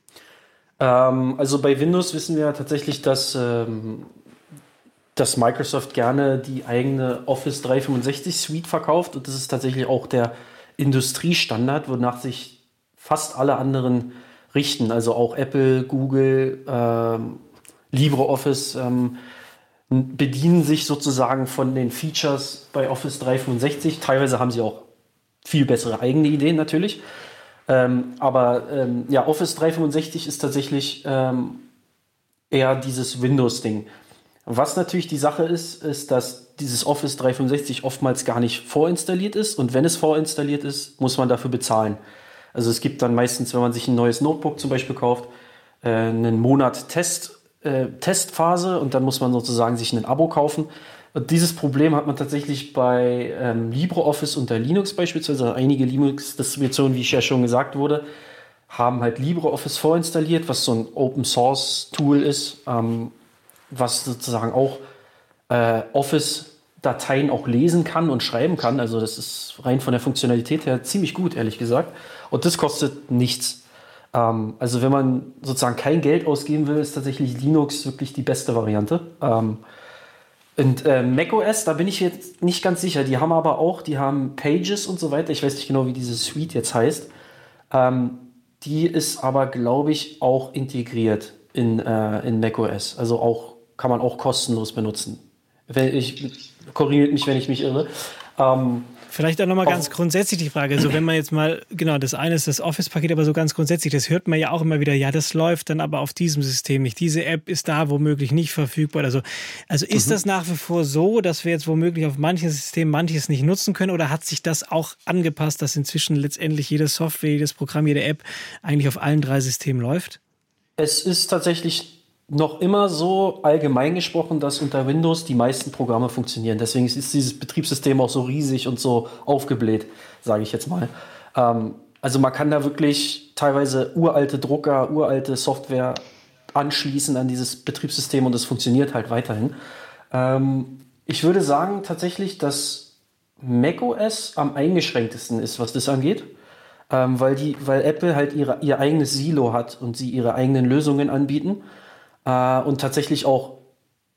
Also bei Windows wissen wir tatsächlich, dass, ähm, dass Microsoft gerne die eigene Office dreihundertfünfundsechzig Suite verkauft, und das ist tatsächlich auch der Industriestandard, wonach sich fast alle anderen richten, also auch Apple, Google, ähm, LibreOffice ähm, bedienen sich sozusagen von den Features bei Office dreihundertfünfundsechzig. Teilweise haben sie auch viel bessere eigene Ideen natürlich. Ähm, aber ähm, ja, Office dreihundertfünfundsechzig ist tatsächlich ähm, eher dieses Windows-Ding. Was natürlich die Sache ist, ist, dass dieses Office dreihundertfünfundsechzig oftmals gar nicht vorinstalliert ist, und wenn es vorinstalliert ist, muss man dafür bezahlen. Also es gibt dann meistens, wenn man sich ein neues Notebook zum Beispiel kauft, äh, einen Monat Test, äh, Testphase, und dann muss man sozusagen sich ein Abo kaufen. Und dieses Problem hat man tatsächlich bei ähm, LibreOffice unter Linux beispielsweise. Einige Linux-Distributionen, wie ich ja schon gesagt wurde, haben halt LibreOffice vorinstalliert, was so ein Open-Source-Tool ist, ähm, was sozusagen auch äh, Office-Dateien auch lesen kann und schreiben kann. Also das ist rein von der Funktionalität her ziemlich gut, ehrlich gesagt. Und das kostet nichts. Ähm, also wenn man sozusagen kein Geld ausgeben will, ist tatsächlich Linux wirklich die beste Variante. Ähm, Und äh, macOS, da bin ich jetzt nicht ganz sicher. Die haben aber auch, die haben Pages und so weiter. Ich weiß nicht genau, wie diese Suite jetzt heißt. Ähm, die ist aber, glaube ich, auch integriert in, äh, in macOS. Also auch, kann man auch kostenlos benutzen. Wenn ich, korrigiert mich, wenn ich mich irre. Ähm, Vielleicht auch nochmal ganz grundsätzlich die Frage, so wenn man jetzt mal, genau, das eine ist das Office-Paket, aber so ganz grundsätzlich, das hört man ja auch immer wieder, ja, das läuft dann aber auf diesem System nicht. Diese App ist da womöglich nicht verfügbar oder so. Also ist mhm. das nach wie vor so, dass wir jetzt womöglich auf manchen Systemen manches nicht nutzen können, oder hat sich das auch angepasst, dass inzwischen letztendlich jede Software, jedes Programm, jede App eigentlich auf allen drei Systemen läuft? Es ist tatsächlich noch immer so allgemein gesprochen, dass unter Windows die meisten Programme funktionieren. Deswegen ist dieses Betriebssystem auch so riesig und so aufgebläht, sage ich jetzt mal. Ähm, also man kann da wirklich teilweise uralte Drucker, uralte Software anschließen an dieses Betriebssystem, und es funktioniert halt weiterhin. Ähm, ich würde sagen tatsächlich, dass macOS am eingeschränktesten ist, was das angeht. Ähm, weil, die, weil Apple halt ihre, ihr eigenes Silo hat und sie ihre eigenen Lösungen anbieten. Und tatsächlich auch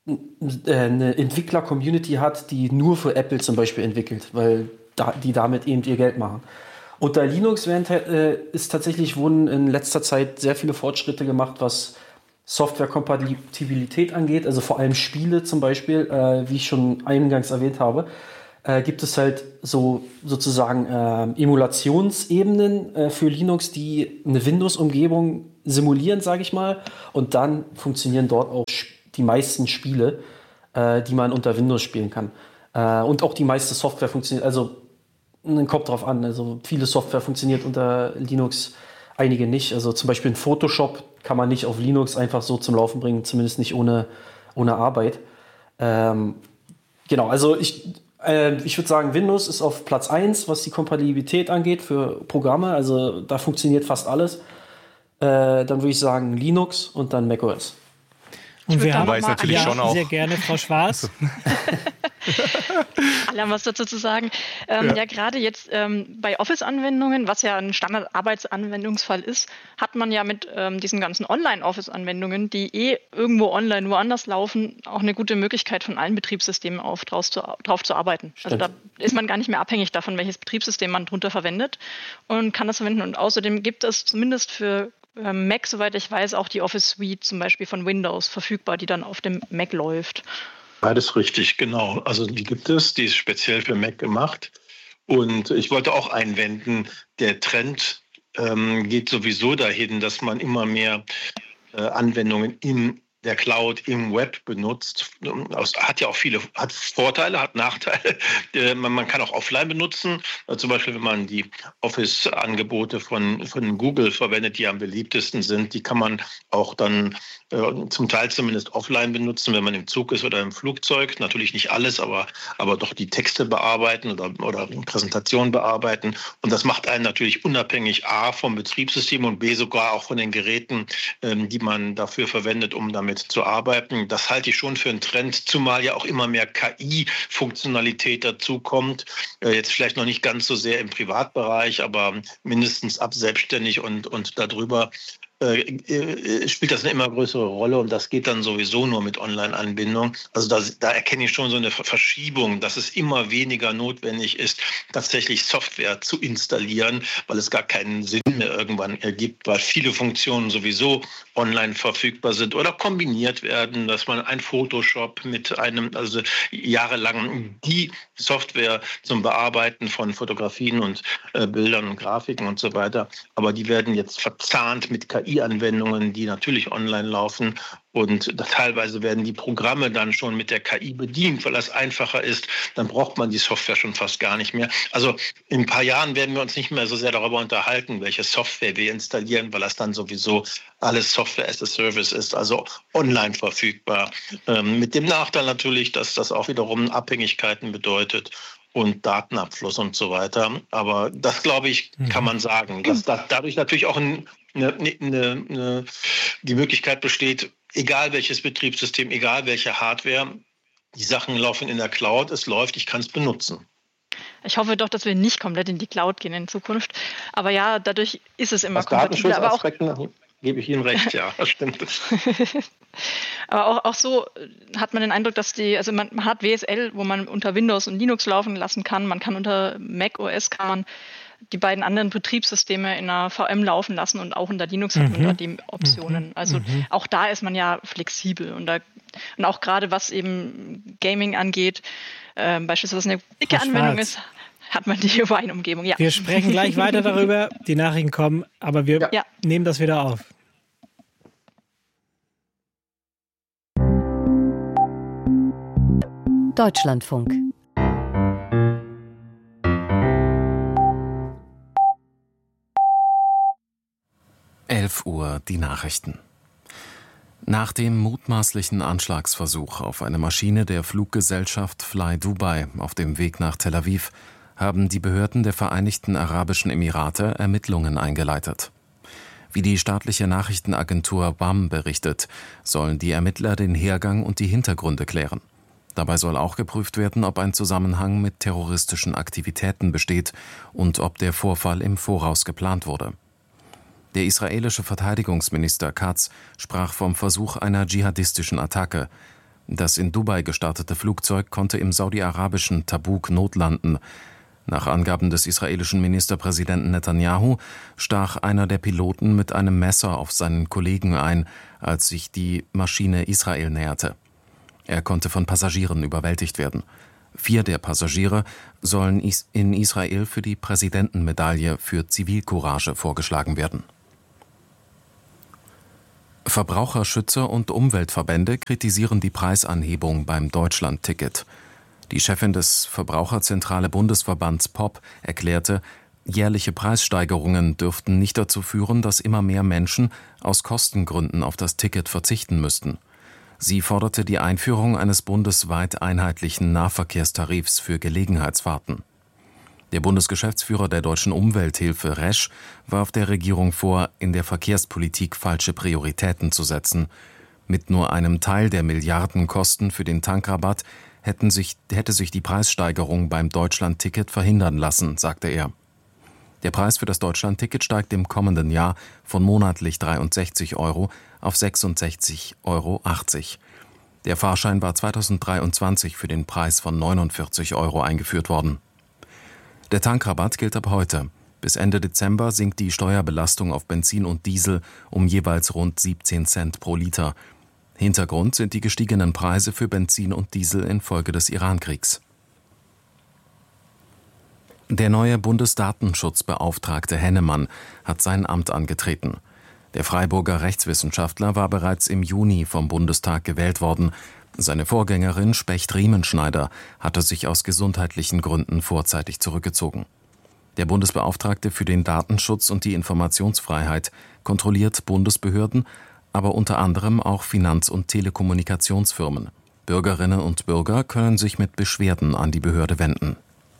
eine Entwickler-Community hat, die nur für Apple zum Beispiel entwickelt, weil da, die damit eben ihr Geld machen. Unter Linux werden, äh, ist tatsächlich wurden in letzter Zeit sehr viele Fortschritte gemacht, was Softwarekompatibilität angeht, also vor allem Spiele zum Beispiel, äh, wie ich schon eingangs erwähnt habe, äh, gibt es halt so sozusagen äh, Emulationsebenen äh, für Linux, die eine Windows-Umgebung simulieren, sage ich mal, und dann funktionieren dort auch die meisten Spiele, äh, die man unter Windows spielen kann. Äh, und auch die meiste Software funktioniert, also kommt drauf an, also viele Software funktioniert unter Linux, einige nicht. Also zum Beispiel ein Photoshop kann man nicht auf Linux einfach so zum Laufen bringen, zumindest nicht ohne, ohne Arbeit. Ähm, genau, also ich, äh, ich würde sagen, Windows ist auf Platz eins, was die Kompatibilität angeht für Programme. Also da funktioniert fast alles. Äh, dann würde ich sagen Linux und dann macOS. Und wir haben weiß natürlich ja, schon auch sehr gerne Frau Schwarz. Alle haben was dazu zu sagen. Ähm, ja, ja gerade jetzt ähm, bei Office-Anwendungen, was ja ein Standard-Arbeitsanwendungsfall ist, hat man ja mit ähm, diesen ganzen Online-Office-Anwendungen, die eh irgendwo online woanders laufen, auch eine gute Möglichkeit, von allen Betriebssystemen auf draus zu, drauf zu arbeiten. Stimmt. Also da ist man gar nicht mehr abhängig davon, welches Betriebssystem man drunter verwendet und kann das verwenden. Und außerdem gibt es zumindest für Mac, soweit ich weiß, auch die Office Suite zum Beispiel von Windows verfügbar, die dann auf dem Mac läuft. Beides richtig, genau. Also die gibt es, die ist speziell für Mac gemacht. Und ich wollte auch einwenden, der Trend ähm, geht sowieso dahin, dass man immer mehr äh, Anwendungen in der Cloud im Web benutzt. Das hat ja auch viele hat Vorteile, hat Nachteile. Man kann auch offline benutzen. Zum Beispiel, wenn man die Office-Angebote von, von Google verwendet, die am beliebtesten sind, die kann man auch dann äh, zum Teil zumindest offline benutzen, wenn man im Zug ist oder im Flugzeug. Natürlich nicht alles, aber, aber doch die Texte bearbeiten oder, oder Präsentationen bearbeiten. Und das macht einen natürlich unabhängig A vom Betriebssystem und B sogar auch von den Geräten, ähm, die man dafür verwendet, um damit zu arbeiten. Das halte ich schon für einen Trend, zumal ja auch immer mehr K I-Funktionalität dazu kommt. Jetzt vielleicht noch nicht ganz so sehr im Privatbereich, aber mindestens ab selbstständig und, und darüber äh, spielt das eine immer größere Rolle und das geht dann sowieso nur mit Online-Anbindung. Also da, da erkenne ich schon so eine Verschiebung, dass es immer weniger notwendig ist, tatsächlich Software zu installieren, weil es gar keinen Sinn mehr irgendwann ergibt, weil viele Funktionen sowieso online verfügbar sind oder kombiniert werden, dass man ein Photoshop mit einem, also jahrelang die Software zum Bearbeiten von Fotografien und äh, Bildern und Grafiken und so weiter, aber die werden jetzt verzahnt mit K I-Anwendungen, die natürlich online laufen und teilweise werden die Programme dann schon mit der K I bedient, weil das einfacher ist, dann braucht man die Software schon fast gar nicht mehr. Also in ein paar Jahren werden wir uns nicht mehr so sehr darüber unterhalten, welche Software wir installieren, weil das dann sowieso alles Software as a Service ist, also online verfügbar. Ähm, mit dem Nachteil natürlich, dass das auch wiederum Abhängigkeiten bedeutet und Datenabfluss und so weiter. Aber das, glaube ich, kann man sagen, dass da, dadurch natürlich auch ein, eine, eine, eine, die Möglichkeit besteht, egal welches Betriebssystem, egal welche Hardware, die Sachen laufen in der Cloud, es läuft, ich kann es benutzen. Ich hoffe doch, dass wir nicht komplett in die Cloud gehen in Zukunft. Aber ja, dadurch ist es immer Aus kompatibel. Aber auch gebe ich Ihnen recht, ja, das stimmt. Aber auch, auch so hat man den Eindruck, dass die, also man, man hat W S L, wo man unter Windows und Linux laufen lassen kann. Man kann unter macOS kann man die beiden anderen Betriebssysteme in einer V M laufen lassen und auch unter Linux hat man mhm. da die Optionen. Mhm. Also mhm. auch da ist man ja flexibel und, da, und auch gerade was eben Gaming angeht, äh, beispielsweise eine dicke Ach, Anwendung ist, hat man die Wine-Umgebung. Ja. Wir sprechen gleich weiter darüber, die Nachrichten kommen, aber wir ja. nehmen das wieder auf. Deutschlandfunk. elf Uhr die Nachrichten. Nach dem mutmaßlichen Anschlagsversuch auf eine Maschine der Fluggesellschaft Fly Dubai auf dem Weg nach Tel Aviv haben die Behörden der Vereinigten Arabischen Emirate Ermittlungen eingeleitet. Wie die staatliche Nachrichtenagentur W A M berichtet, sollen die Ermittler den Hergang und die Hintergründe klären. Dabei soll auch geprüft werden, ob ein Zusammenhang mit terroristischen Aktivitäten besteht und ob der Vorfall im Voraus geplant wurde. Der israelische Verteidigungsminister Katz sprach vom Versuch einer dschihadistischen Attacke. Das in Dubai gestartete Flugzeug konnte im saudi-arabischen Tabuk notlanden. Nach Angaben des israelischen Ministerpräsidenten Netanyahu stach einer der Piloten mit einem Messer auf seinen Kollegen ein, als sich die Maschine Israel näherte. Er konnte von Passagieren überwältigt werden. Vier der Passagiere sollen in Israel für die Präsidentenmedaille für Zivilcourage vorgeschlagen werden. Verbraucherschützer und Umweltverbände kritisieren die Preisanhebung beim Deutschland-Ticket. Die Chefin des Verbraucherzentrale Bundesverbands P O P erklärte, jährliche Preissteigerungen dürften nicht dazu führen, dass immer mehr Menschen aus Kostengründen auf das Ticket verzichten müssten. Sie forderte die Einführung eines bundesweit einheitlichen Nahverkehrstarifs für Gelegenheitsfahrten. Der Bundesgeschäftsführer der Deutschen Umwelthilfe Resch warf der Regierung vor, in der Verkehrspolitik falsche Prioritäten zu setzen. Mit nur einem Teil der Milliardenkosten für den Tankrabatt hätten sich, hätte sich die Preissteigerung beim Deutschland-Ticket verhindern lassen, sagte er. Der Preis für das Deutschland-Ticket steigt im kommenden Jahr von monatlich dreiundsechzig Euro auf sechsundsechzig Euro achtzig. Der Fahrschein war zweitausenddreiundzwanzig für den Preis von neunundvierzig Euro eingeführt worden. Der Tankrabatt gilt ab heute. Bis Ende Dezember sinkt die Steuerbelastung auf Benzin und Diesel um jeweils rund siebzehn Cent pro Liter. Hintergrund sind die gestiegenen Preise für Benzin und Diesel infolge des Irankriegs. Der neue Bundesdatenschutzbeauftragte Hennemann hat sein Amt angetreten. Der Freiburger Rechtswissenschaftler war bereits im Juni vom Bundestag gewählt worden. Seine Vorgängerin Specht-Riemenschneider hatte sich aus gesundheitlichen Gründen vorzeitig zurückgezogen. Der Bundesbeauftragte für den Datenschutz und die Informationsfreiheit kontrolliert Bundesbehörden, aber unter anderem auch Finanz- und Telekommunikationsfirmen. Bürgerinnen und Bürger können sich mit Beschwerden an die Behörde wenden.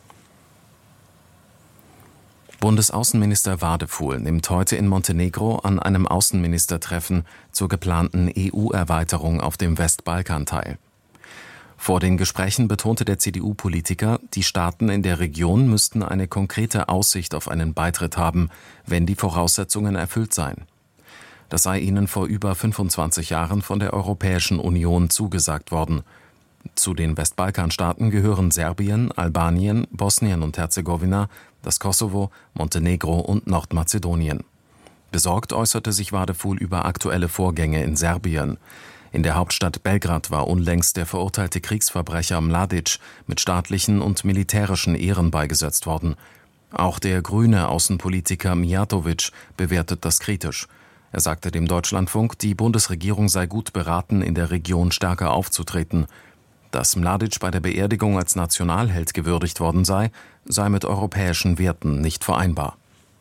Bundesaußenminister Wadefuhl nimmt heute in Montenegro an einem Außenministertreffen zur geplanten E U-Erweiterung auf dem Westbalkan teil. Vor den Gesprächen betonte der C D U-Politiker, die Staaten in der Region müssten eine konkrete Aussicht auf einen Beitritt haben, wenn die Voraussetzungen erfüllt seien. Das sei ihnen vor über fünfundzwanzig Jahren von der Europäischen Union zugesagt worden. Zu den Westbalkanstaaten gehören Serbien, Albanien, Bosnien und Herzegowina, das Kosovo, Montenegro und Nordmazedonien. Besorgt äußerte sich Wadefuhl über aktuelle Vorgänge in Serbien. In der Hauptstadt Belgrad war unlängst der verurteilte Kriegsverbrecher Mladic mit staatlichen und militärischen Ehren beigesetzt worden. Auch der grüne Außenpolitiker Mijatovic bewertet das kritisch. Er sagte dem Deutschlandfunk, die Bundesregierung sei gut beraten, in der Region stärker aufzutreten. Dass Mladic bei der Beerdigung als Nationalheld gewürdigt worden sei, sei mit europäischen Werten nicht vereinbar.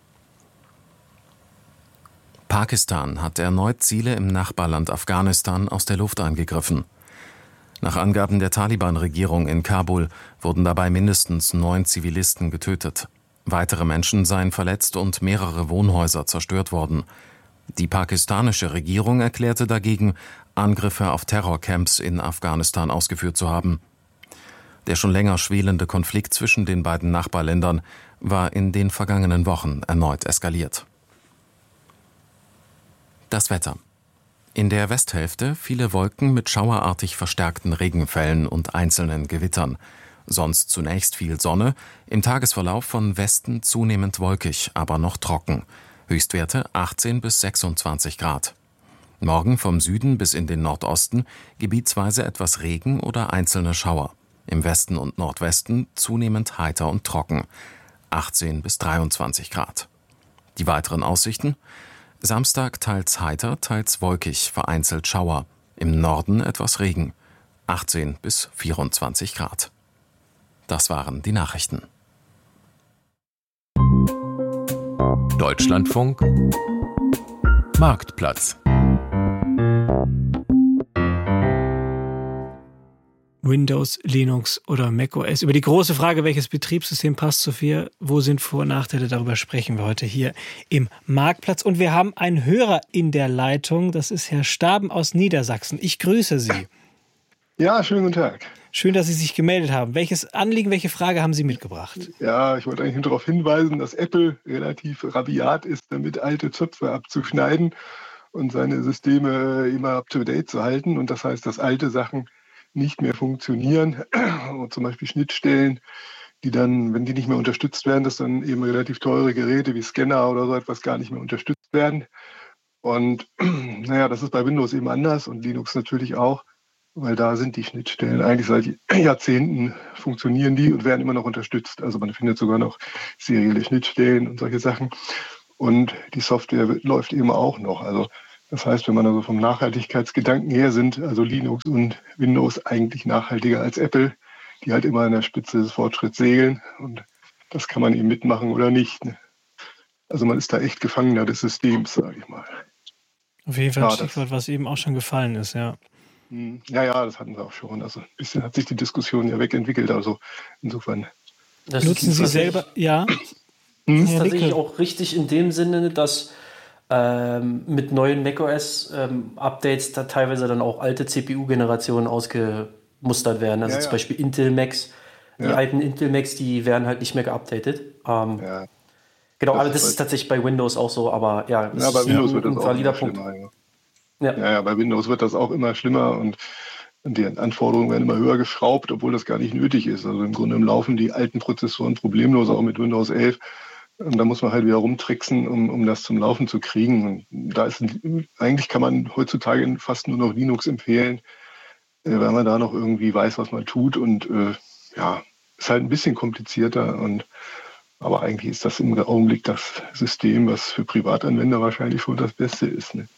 Pakistan hat erneut Ziele im Nachbarland Afghanistan aus der Luft angegriffen. Nach Angaben der Taliban-Regierung in Kabul wurden dabei mindestens neun Zivilisten getötet. Weitere Menschen seien verletzt und mehrere Wohnhäuser zerstört worden. Die pakistanische Regierung erklärte dagegen, Angriffe auf Terrorcamps in Afghanistan ausgeführt zu haben. Der schon länger schwelende Konflikt zwischen den beiden Nachbarländern war in den vergangenen Wochen erneut eskaliert. Das Wetter. In der Westhälfte viele Wolken mit schauerartig verstärkten Regenfällen und einzelnen Gewittern. Sonst zunächst viel Sonne, im Tagesverlauf von Westen zunehmend wolkig, aber noch trocken. Höchstwerte achtzehn bis sechsundzwanzig Grad. Morgen vom Süden bis in den Nordosten gebietsweise etwas Regen oder einzelne Schauer. Im Westen und Nordwesten zunehmend heiter und trocken. achtzehn bis dreiundzwanzig Grad. Die weiteren Aussichten? Samstag teils heiter, teils wolkig, vereinzelt Schauer. Im Norden etwas Regen. achtzehn bis vierundzwanzig Grad. Das waren die Nachrichten. Deutschlandfunk Marktplatz. Windows, Linux oder macOS. Über die große Frage, welches Betriebssystem passt zu viel, wo sind Vor- und Nachteile, darüber sprechen wir heute hier im Marktplatz. Und wir haben einen Hörer in der Leitung, das ist Herr Staben aus Niedersachsen. Ich grüße Sie. Ja, schönen guten Tag. Schön, dass Sie sich gemeldet haben. Welches Anliegen, welche Frage haben Sie mitgebracht? Ja, ich wollte eigentlich nur darauf hinweisen, dass Apple relativ rabiat ist, damit alte Zöpfe abzuschneiden und seine Systeme immer up-to-date zu halten. Und das heißt, dass alte Sachen nicht mehr funktionieren. Und zum Beispiel Schnittstellen, die dann, wenn die nicht mehr unterstützt werden, dass dann eben relativ teure Geräte wie Scanner oder so etwas gar nicht mehr unterstützt werden. Und naja, das ist bei Windows eben anders und Linux natürlich auch, weil da sind die Schnittstellen eigentlich seit Jahrzehnten funktionieren die und werden immer noch unterstützt. Also man findet sogar noch serielle Schnittstellen und solche Sachen. Und die Software läuft eben auch noch. Also das heißt, wenn man also vom Nachhaltigkeitsgedanken her sind, also Linux und Windows eigentlich nachhaltiger als Apple, die halt immer an der Spitze des Fortschritts segeln. Und das kann man eben mitmachen oder nicht. Ne? Also man ist da echt Gefangener des Systems, sage ich mal. Auf jeden Fall ein ja, Stichwort, was eben auch schon gefallen ist, ja. Ja, ja, das hatten wir auch schon. Also ein bisschen hat sich die Diskussion ja wegentwickelt. Also insofern. Das Nutzen Sie selber, ja? Das ist tatsächlich auch richtig in dem Sinne, dass ähm, mit neuen macOS-Updates ähm, da teilweise dann auch alte C P U-Generationen ausgemustert werden. Also ja, zum ja. Beispiel Intel Macs. Die ja. alten Intel Macs, die werden halt nicht mehr geupdatet. Ähm, ja. Genau, aber das, das ist tatsächlich bei Windows auch so. Aber ja, das ja bei ist Windows ein, wird das ein auch valider immer Punkt. schlimmer. Ja. Ja, ja, bei Windows wird das auch immer schlimmer und die Anforderungen werden immer höher geschraubt, obwohl das gar nicht nötig ist. Also im Grunde laufen die alten Prozessoren problemlos auch mit Windows elf. Und da muss man halt wieder rumtricksen, um, um das zum Laufen zu kriegen. Und da ist eigentlich kann man heutzutage fast nur noch Linux empfehlen, weil man da noch irgendwie weiß, was man tut. Und äh, ja, ist halt ein bisschen komplizierter. Und aber eigentlich ist das im Augenblick das System, was für Privatanwender wahrscheinlich schon das Beste ist. Ne?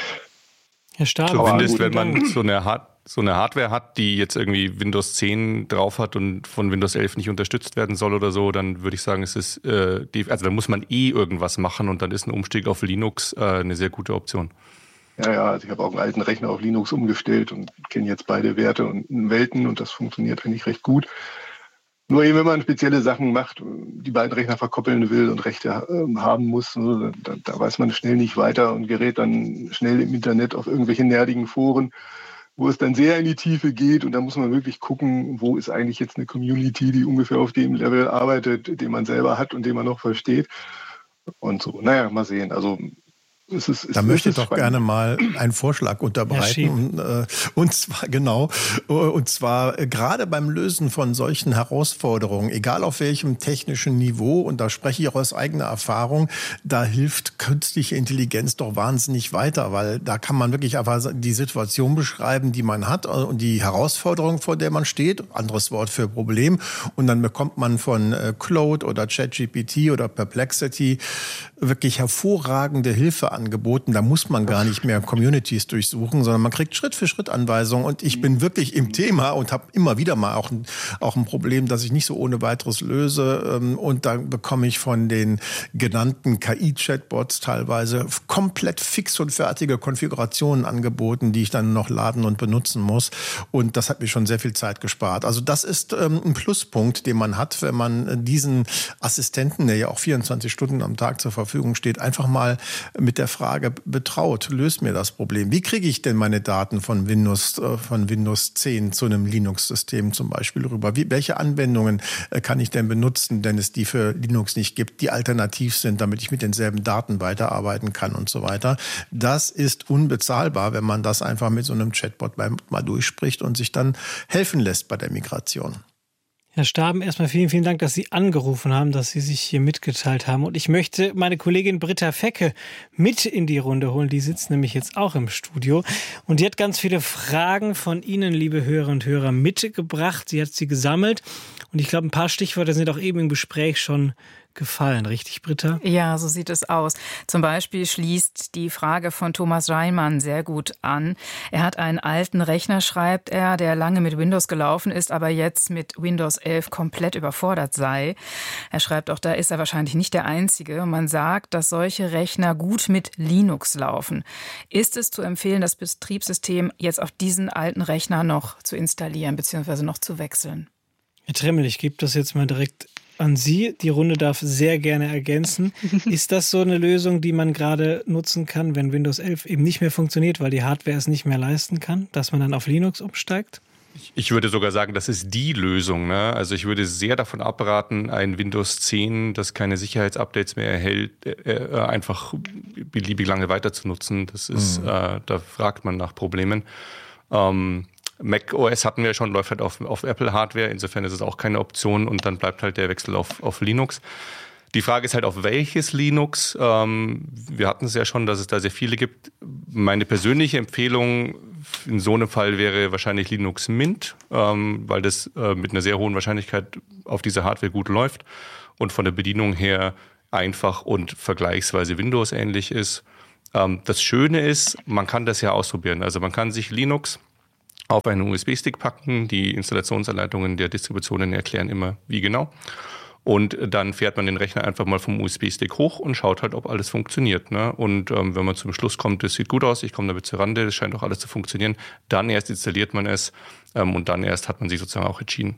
Herr Staab, zumindest wenn man so eine, Hard- so eine Hardware hat, die jetzt irgendwie Windows zehn drauf hat und von Windows elf nicht unterstützt werden soll oder so, dann würde ich sagen, es ist äh, die, also da muss man eh irgendwas machen und dann ist ein Umstieg auf Linux äh, eine sehr gute Option. Ja, ja, also ich habe auch einen alten Rechner auf Linux umgestellt und kenne jetzt beide Werte und Welten und das funktioniert eigentlich recht gut. Nur eben, wenn man spezielle Sachen macht, die beiden Rechner verkoppeln will und Rechte äh, haben muss, da, da weiß man schnell nicht weiter und gerät dann schnell im Internet auf irgendwelche nerdigen Foren, wo es dann sehr in die Tiefe geht und da muss man wirklich gucken, wo ist eigentlich jetzt eine Community, die ungefähr auf dem Level arbeitet, den man selber hat und den man noch versteht und so. Naja, mal sehen. Also Es ist, es da möchte ich doch spannend. gerne mal einen Vorschlag unterbreiten. Und, äh, und zwar, genau, und zwar äh, gerade beim Lösen von solchen Herausforderungen, egal auf welchem technischen Niveau, und da spreche ich auch aus eigener Erfahrung, da hilft künstliche Intelligenz doch wahnsinnig weiter, weil da kann man wirklich einfach die Situation beschreiben, die man hat und die Herausforderung, vor der man steht, anderes Wort für Problem, und dann bekommt man von äh, Claude oder ChatGPT oder Perplexity wirklich hervorragende Hilfe angeboten. Da muss man gar nicht mehr Communities durchsuchen, sondern man kriegt Schritt für Schritt Anweisungen. Und ich bin wirklich im Thema und habe immer wieder mal auch ein, auch ein Problem, das ich nicht so ohne weiteres löse. Und da bekomme ich von den genannten K I-Chatbots teilweise komplett fix und fertige Konfigurationen angeboten, die ich dann noch laden und benutzen muss. Und das hat mir schon sehr viel Zeit gespart. Also das ist ähm, ein Pluspunkt, den man hat, wenn man diesen Assistenten, der ja auch vierundzwanzig Stunden am Tag zur Verfügung steht, einfach mal mit der Frage betraut, löst mir das Problem. Wie kriege ich denn meine Daten von Windows, äh, von Windows zehn zu einem Linux-System zum Beispiel rüber? Wie, welche Anwendungen äh, kann ich denn benutzen, wenn es die für Linux nicht gibt, die alternativ sind, damit ich mit denselben Daten weiterarbeiten kann und so weiter? Das ist unbezahlbar, wenn man das einfach mit so einem Chatbot mal durchspricht und sich dann helfen lässt bei der Migration. Herr Staben, erstmal vielen, vielen Dank, dass Sie angerufen haben, dass Sie sich hier mitgeteilt haben. Und ich möchte meine Kollegin Britta Fecke mit in die Runde holen. Die sitzt nämlich jetzt auch im Studio. Und die hat ganz viele Fragen von Ihnen, liebe Hörerinnen und Hörer, mitgebracht. Sie hat sie gesammelt. Und ich glaube, ein paar Stichworte sind auch eben im Gespräch schon gefallen. Richtig, Britta? Ja, so sieht es aus. Zum Beispiel schließt die Frage von Thomas Reimann sehr gut an. Er hat einen alten Rechner, schreibt er, der lange mit Windows gelaufen ist, aber jetzt mit Windows elf komplett überfordert sei. Er schreibt auch, da ist er wahrscheinlich nicht der Einzige. Man sagt, dass solche Rechner gut mit Linux laufen. Ist es zu empfehlen, das Betriebssystem jetzt auf diesen alten Rechner noch zu installieren bzw. noch zu wechseln? Herr Tremmel, ich gebe das jetzt mal direkt an Sie. Die Runde darf sehr gerne ergänzen. Ist das so eine Lösung, die man gerade nutzen kann, wenn Windows elf eben nicht mehr funktioniert, weil die Hardware es nicht mehr leisten kann, dass man dann auf Linux umsteigt? Ich würde sogar sagen, das ist die Lösung. Ne? Also ich würde sehr davon abraten, ein Windows zehn, das keine Sicherheitsupdates mehr erhält, äh, einfach beliebig lange weiter zu nutzen. Das ist, mhm. äh, da fragt man nach Problemen. Ähm, Mac O S hatten wir schon, läuft halt auf, auf Apple-Hardware, insofern ist es auch keine Option und dann bleibt halt der Wechsel auf, auf Linux. Die Frage ist halt, auf welches Linux. Ähm, wir hatten es ja schon, dass es da sehr viele gibt. Meine persönliche Empfehlung in so einem Fall wäre wahrscheinlich Linux Mint, ähm, weil das äh, mit einer sehr hohen Wahrscheinlichkeit auf dieser Hardware gut läuft und von der Bedienung her einfach und vergleichsweise Windows-ähnlich ist. Ähm, das Schöne ist, man kann das ja ausprobieren. Also man kann sich Linux auf einen U S B-Stick packen. Die Installationsanleitungen der Distributionen erklären immer, wie genau. Und dann fährt man den Rechner einfach mal vom U S B-Stick hoch und schaut halt, ob alles funktioniert. Ne? Und ähm, wenn man zum Schluss kommt, das sieht gut aus, ich komme damit zur Rande, das scheint auch alles zu funktionieren, dann erst installiert man es ähm, und dann erst hat man sich sozusagen auch entschieden.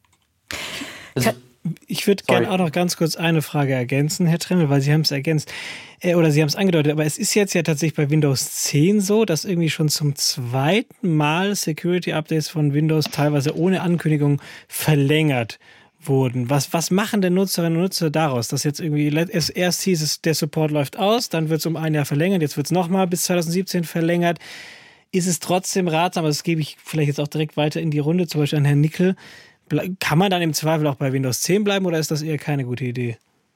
Also, ich würde gerne auch noch ganz kurz eine Frage ergänzen, Herr Tremmel, weil Sie haben es ergänzt, äh, oder Sie haben es angedeutet, aber es ist jetzt ja tatsächlich bei Windows zehn so, dass irgendwie schon zum zweiten Mal Security-Updates von Windows teilweise ohne Ankündigung verlängert wurden. Was, was machen denn Nutzerinnen und Nutzer daraus? Dass jetzt irgendwie, erst hieß es, der Support läuft aus, dann wird es um ein Jahr verlängert, jetzt wird es nochmal bis zwanzig siebzehn verlängert. Ist es trotzdem ratsam, aber das gebe ich vielleicht jetzt auch direkt weiter in die Runde, zum Beispiel an Herrn Nickel, kann man dann im Zweifel auch bei Windows zehn bleiben oder ist das eher keine gute Idee?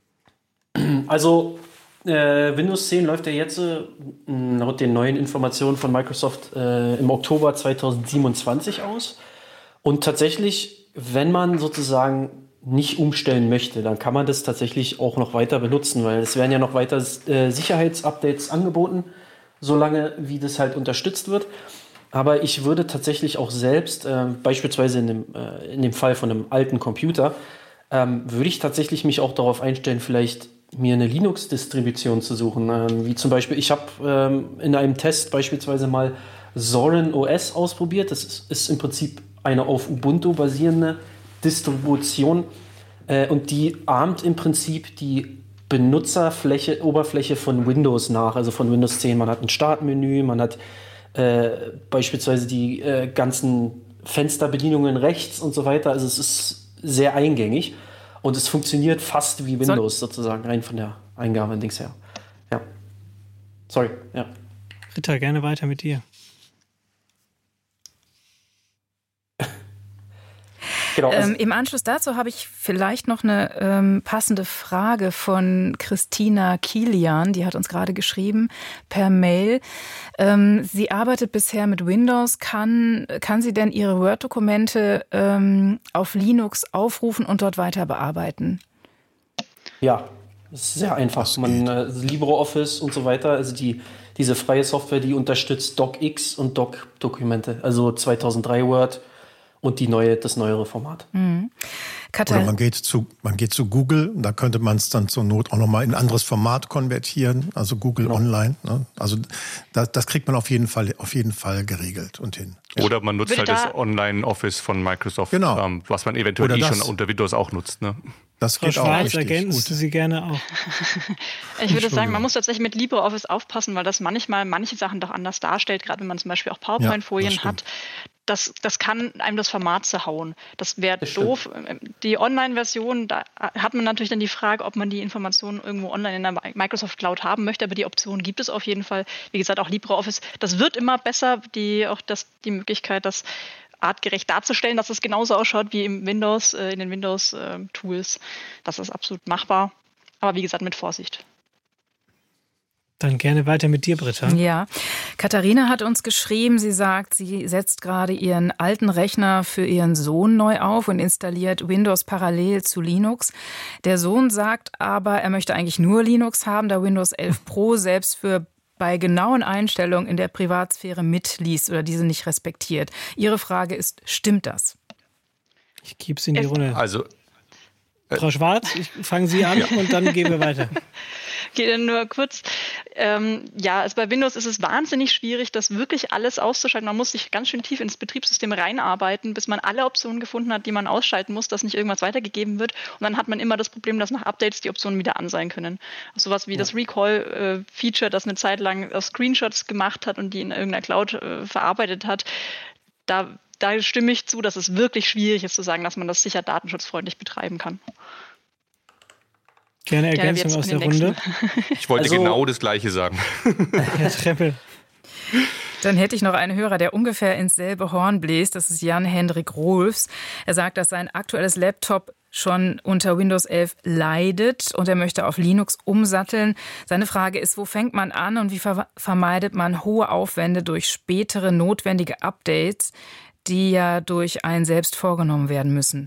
Also äh, Windows zehn läuft ja jetzt äh, laut den neuen Informationen von Microsoft äh, im Oktober zweitausendsiebenundzwanzig aus. Und tatsächlich, wenn man sozusagen nicht umstellen möchte, dann kann man das tatsächlich auch noch weiter benutzen, weil es werden ja noch weiter äh, Sicherheitsupdates angeboten, solange wie das halt unterstützt wird. Aber ich würde tatsächlich auch selbst, äh, beispielsweise in dem, äh, in dem Fall von einem alten Computer, ähm, würde ich tatsächlich mich auch darauf einstellen, vielleicht mir eine Linux-Distribution zu suchen. Ähm, wie zum Beispiel, ich habe ähm, in einem Test beispielsweise mal Zorin O S ausprobiert. Das ist, ist im Prinzip eine auf Ubuntu basierende Distribution äh, und die ahmt im Prinzip die Benutzerfläche, Oberfläche von Windows nach, also von Windows zehn. Man hat ein Startmenü, man hat äh, beispielsweise die äh, ganzen Fensterbedienungen rechts und so weiter. Also es ist sehr eingängig und es funktioniert fast wie Windows so, sozusagen, rein von der Eingabe Dings her. Ja. Sorry, ja. Ritter, gerne weiter mit dir. Genau. Ähm, Im Anschluss dazu habe ich vielleicht noch eine ähm, passende Frage von Christina Kilian. Die hat uns gerade geschrieben per Mail. Ähm, sie arbeitet bisher mit Windows. Kann, kann sie denn ihre Word-Dokumente ähm, auf Linux aufrufen und dort weiter bearbeiten? Ja, das ist sehr einfach. Man, äh, LibreOffice und so weiter, also die, diese freie Software, die unterstützt DocX und Doc-Dokumente. Also zweitausenddrei Word. Und die neue, das neuere Format. Mhm. Oder man geht zu, man geht zu Google, da könnte man es dann zur Not auch nochmal in ein anderes Format konvertieren, also Google genau. Online. Ne? Also das, das kriegt man auf jeden Fall, auf jeden Fall geregelt und hin. Oder man nutzt Würde halt das Online-Office von Microsoft, genau. ähm, was man eventuell eh schon unter Windows auch nutzt. Ne? Das Frau Schwarz, ergänzt du sie gerne auch. Ich würde sagen, man muss tatsächlich mit LibreOffice aufpassen, weil das manchmal manche Sachen doch anders darstellt, gerade wenn man zum Beispiel auch PowerPoint-Folien ja, hat. Das, das kann einem das Format zerhauen. Das wäre doof. Die Online-Version, da hat man natürlich dann die Frage, ob man die Informationen irgendwo online in der Microsoft Cloud haben möchte, aber die Option gibt es auf jeden Fall. Wie gesagt, auch LibreOffice, das wird immer besser, die, auch das, die Möglichkeit, das artgerecht darzustellen, dass es genauso ausschaut wie im Windows, äh, in den Windows-Tools. Das ist absolut machbar. Aber wie gesagt, mit Vorsicht. Dann gerne weiter mit dir, Britta. Ja, Katharina hat uns geschrieben, sie sagt, sie setzt gerade ihren alten Rechner für ihren Sohn neu auf und installiert Windows parallel zu Linux. Der Sohn sagt aber, er möchte eigentlich nur Linux haben, da Windows elf Pro selbst für bei genauen Einstellungen in der Privatsphäre mitliest oder diese nicht respektiert. Ihre Frage ist, stimmt das? Ich gebe es in die Runde. Also, äh, Frau Schwarz, ich fange Sie an ja. und dann gehen wir weiter. Geht dann nur kurz. Ähm, ja, also bei Windows ist es wahnsinnig schwierig, das wirklich alles auszuschalten. Man muss sich ganz schön tief ins Betriebssystem reinarbeiten, bis man alle Optionen gefunden hat, die man ausschalten muss, dass nicht irgendwas weitergegeben wird. Und dann hat man immer das Problem, dass nach Updates die Optionen wieder an sein können. Also sowas wie ja. das Recall-Feature, das eine Zeit lang Screenshots gemacht hat und die in irgendeiner Cloud äh, verarbeitet hat. Da, da stimme ich zu, dass es wirklich schwierig ist zu sagen, dass man das sicher datenschutzfreundlich betreiben kann. Gerne Ergänzung aus der Runde. Ich wollte also, genau das Gleiche sagen. Herr Treppel. Dann hätte ich noch einen Hörer, der ungefähr ins selbe Horn bläst. Das ist Jan-Hendrik Rolfs. Er sagt, dass sein aktuelles Laptop schon unter Windows elf leidet und er möchte auf Linux umsatteln. Seine Frage ist, wo fängt man an und wie ver- vermeidet man hohe Aufwände durch spätere notwendige Updates, die ja durch einen selbst vorgenommen werden müssen?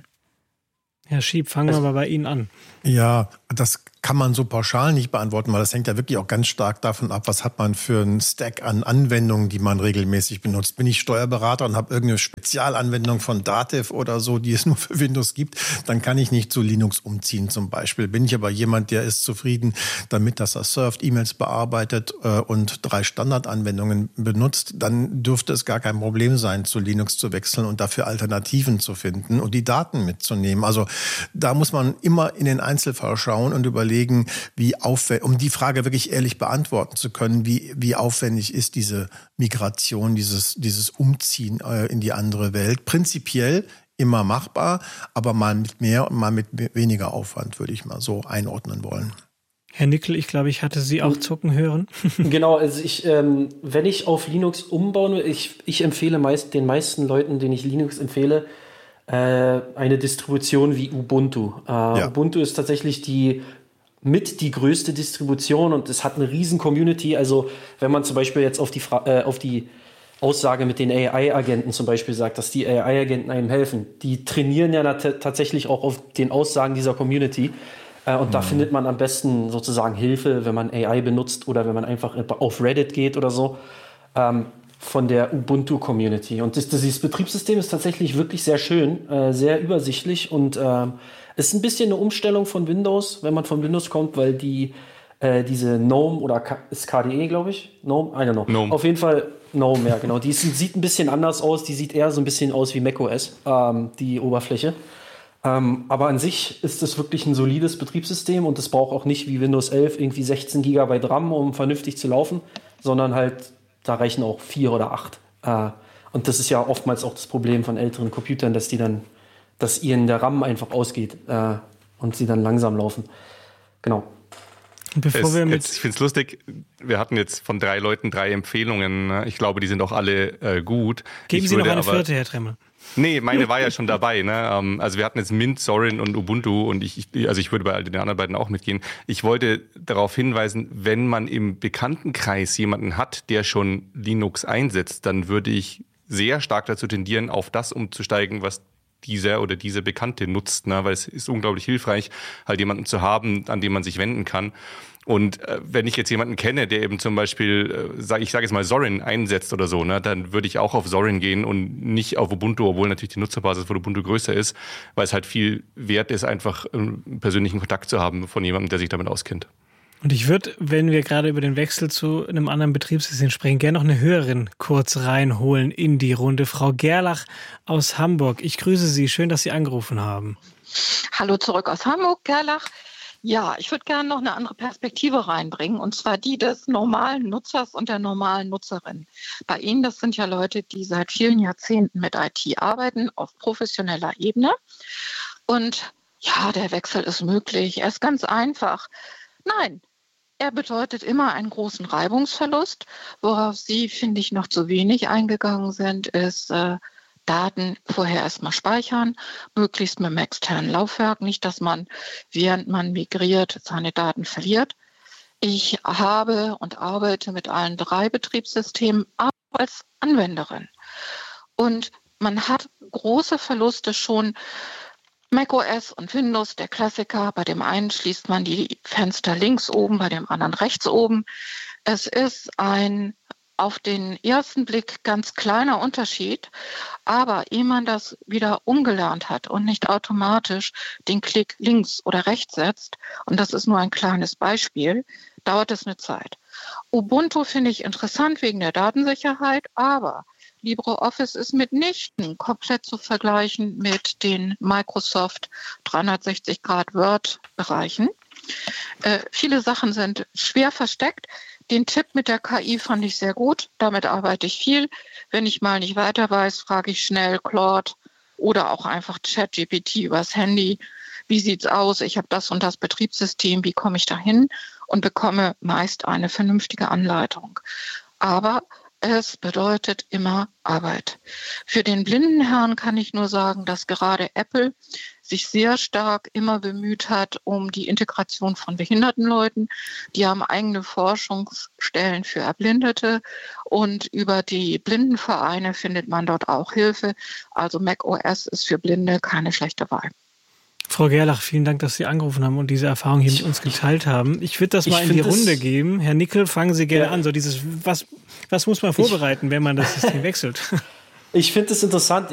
Herr Schieb, fangen wir mal bei Ihnen an. Ja, das kann man so pauschal nicht beantworten, weil das hängt ja wirklich auch ganz stark davon ab, was hat man für einen Stack an Anwendungen, die man regelmäßig benutzt. Bin ich Steuerberater und habe irgendeine Spezialanwendung von Dativ oder so, die es nur für Windows gibt, dann kann ich nicht zu Linux umziehen zum Beispiel. Bin ich aber jemand, der ist zufrieden damit, dass er surft, E-Mails bearbeitet äh, und drei Standardanwendungen benutzt, dann dürfte es gar kein Problem sein, zu Linux zu wechseln und dafür Alternativen zu finden und die Daten mitzunehmen. Also da muss man immer in den Einzelfall schauen und überlegen, wie aufwendig, um die Frage wirklich ehrlich beantworten zu können, wie, wie aufwendig ist diese Migration, dieses, dieses Umziehen äh, in die andere Welt. Prinzipiell immer machbar, aber mal mit mehr und mal mit weniger Aufwand, würde ich mal so einordnen wollen. Herr Nickel, ich glaube, ich hatte Sie auch zucken hören. Genau, also ich, ähm, wenn ich auf Linux umbaue, ich, ich empfehle meist den meisten Leuten, denen ich Linux empfehle, äh, eine Distribution wie Ubuntu. Äh, ja. Ubuntu ist tatsächlich die mit die größte Distribution und es hat eine riesen Community. Also wenn man zum Beispiel jetzt auf die, Fra- äh, auf die Aussage mit den A I-Agenten zum Beispiel sagt, dass die A I-Agenten einem helfen, die trainieren ja t- tatsächlich auch auf den Aussagen dieser Community. Äh, und mhm. da findet man am besten sozusagen Hilfe, wenn man A I benutzt oder wenn man einfach auf Reddit geht oder so, ähm, von der Ubuntu-Community. Und das, dieses Betriebssystem ist tatsächlich wirklich sehr schön, äh, sehr übersichtlich und äh, es ist ein bisschen eine Umstellung von Windows, wenn man von Windows kommt, weil die äh, diese GNOME oder K- ist K D E, glaube ich? GNOME? I don't know. GNOME. Auf jeden Fall GNOME, ja genau. Die ist, sieht ein bisschen anders aus, die sieht eher so ein bisschen aus wie macOS, ähm, die Oberfläche. Ähm, aber an sich ist es wirklich ein solides Betriebssystem und es braucht auch nicht wie Windows elf irgendwie sechzehn Gigabyte RAM, um vernünftig zu laufen, sondern halt, da reichen auch vier oder acht. Äh, und das ist ja oftmals auch das Problem von älteren Computern, dass die dann dass ihnen der RAM einfach ausgeht äh, und sie dann langsam laufen. Genau. Bevor es, wir mit jetzt, ich finde es lustig, wir hatten jetzt von drei Leuten drei Empfehlungen. Ich glaube, die sind auch alle äh, gut. Geben ich Sie noch eine aber, vierte, Herr Tremmel. Nee, meine war ja schon dabei. Ne? Also wir hatten jetzt Mint, Zorin und Ubuntu und ich, also ich würde bei all den anderen beiden auch mitgehen. Ich wollte darauf hinweisen, wenn man im Bekanntenkreis jemanden hat, der schon Linux einsetzt, dann würde ich sehr stark dazu tendieren, auf das umzusteigen, was dieser oder diese Bekannte nutzt, ne? Weil es ist unglaublich hilfreich, halt jemanden zu haben, an den man sich wenden kann. Und äh, wenn ich jetzt jemanden kenne, der eben zum Beispiel, äh, sag, ich sage jetzt mal Zorin einsetzt oder so, ne, dann würde ich auch auf Zorin gehen und nicht auf Ubuntu, obwohl natürlich die Nutzerbasis von Ubuntu größer ist, weil es halt viel wert ist, einfach einen persönlichen Kontakt zu haben von jemandem, der sich damit auskennt. Und ich würde, wenn wir gerade über den Wechsel zu einem anderen Betriebssystem sprechen, gerne noch eine Hörerin kurz reinholen in die Runde. Frau Gerlach aus Hamburg. Ich grüße Sie. Schön, dass Sie angerufen haben. Hallo zurück aus Hamburg, Gerlach. Ja, ich würde gerne noch eine andere Perspektive reinbringen, und zwar die des normalen Nutzers und der normalen Nutzerin. Bei Ihnen, das sind ja Leute, die seit vielen Jahrzehnten mit I T arbeiten, auf professioneller Ebene. Und ja, der Wechsel ist möglich. Er ist ganz einfach. Nein, er bedeutet immer einen großen Reibungsverlust. Worauf Sie, finde ich, noch zu wenig eingegangen sind, ist äh, Daten vorher erstmal speichern, möglichst mit einem externen Laufwerk. Nicht, dass man, während man migriert, seine Daten verliert. Ich habe und arbeite mit allen drei Betriebssystemen auch als Anwenderin. Und man hat große Verluste schon. macOS und Windows, der Klassiker. Bei dem einen schließt man die Fenster links oben, bei dem anderen rechts oben. Es ist ein auf den ersten Blick ganz kleiner Unterschied, aber ehe man das wieder umgelernt hat und nicht automatisch den Klick links oder rechts setzt, und das ist nur ein kleines Beispiel, dauert es eine Zeit. Ubuntu finde ich interessant wegen der Datensicherheit, aber LibreOffice ist mitnichten komplett zu vergleichen mit den Microsoft dreihundertsechzig Grad Word-Bereichen. Äh, viele Sachen sind schwer versteckt. Den Tipp mit der K I fand ich sehr gut. Damit arbeite ich viel. Wenn ich mal nicht weiter weiß, frage ich schnell Claude oder auch einfach ChatGPT übers Handy. Wie sieht's aus? Ich habe das und das Betriebssystem. Wie komme ich dahin? Und bekomme meist eine vernünftige Anleitung. Aber Es bedeutet immer Arbeit. Für den blinden Herrn kann ich nur sagen, dass gerade Apple sich sehr stark immer bemüht hat um die Integration von behinderten Leuten. Die haben eigene Forschungsstellen für Erblindete und über die Blindenvereine findet man dort auch Hilfe. Also macOS ist für Blinde keine schlechte Wahl. Frau Gerlach, vielen Dank, dass Sie angerufen haben und diese Erfahrung hier mit uns geteilt haben. Ich würde das mal in die Runde geben. Herr Nickel, fangen Sie gerne ja. an. So dieses, was, was muss man vorbereiten, ich, wenn man das System wechselt? Ich finde es interessant.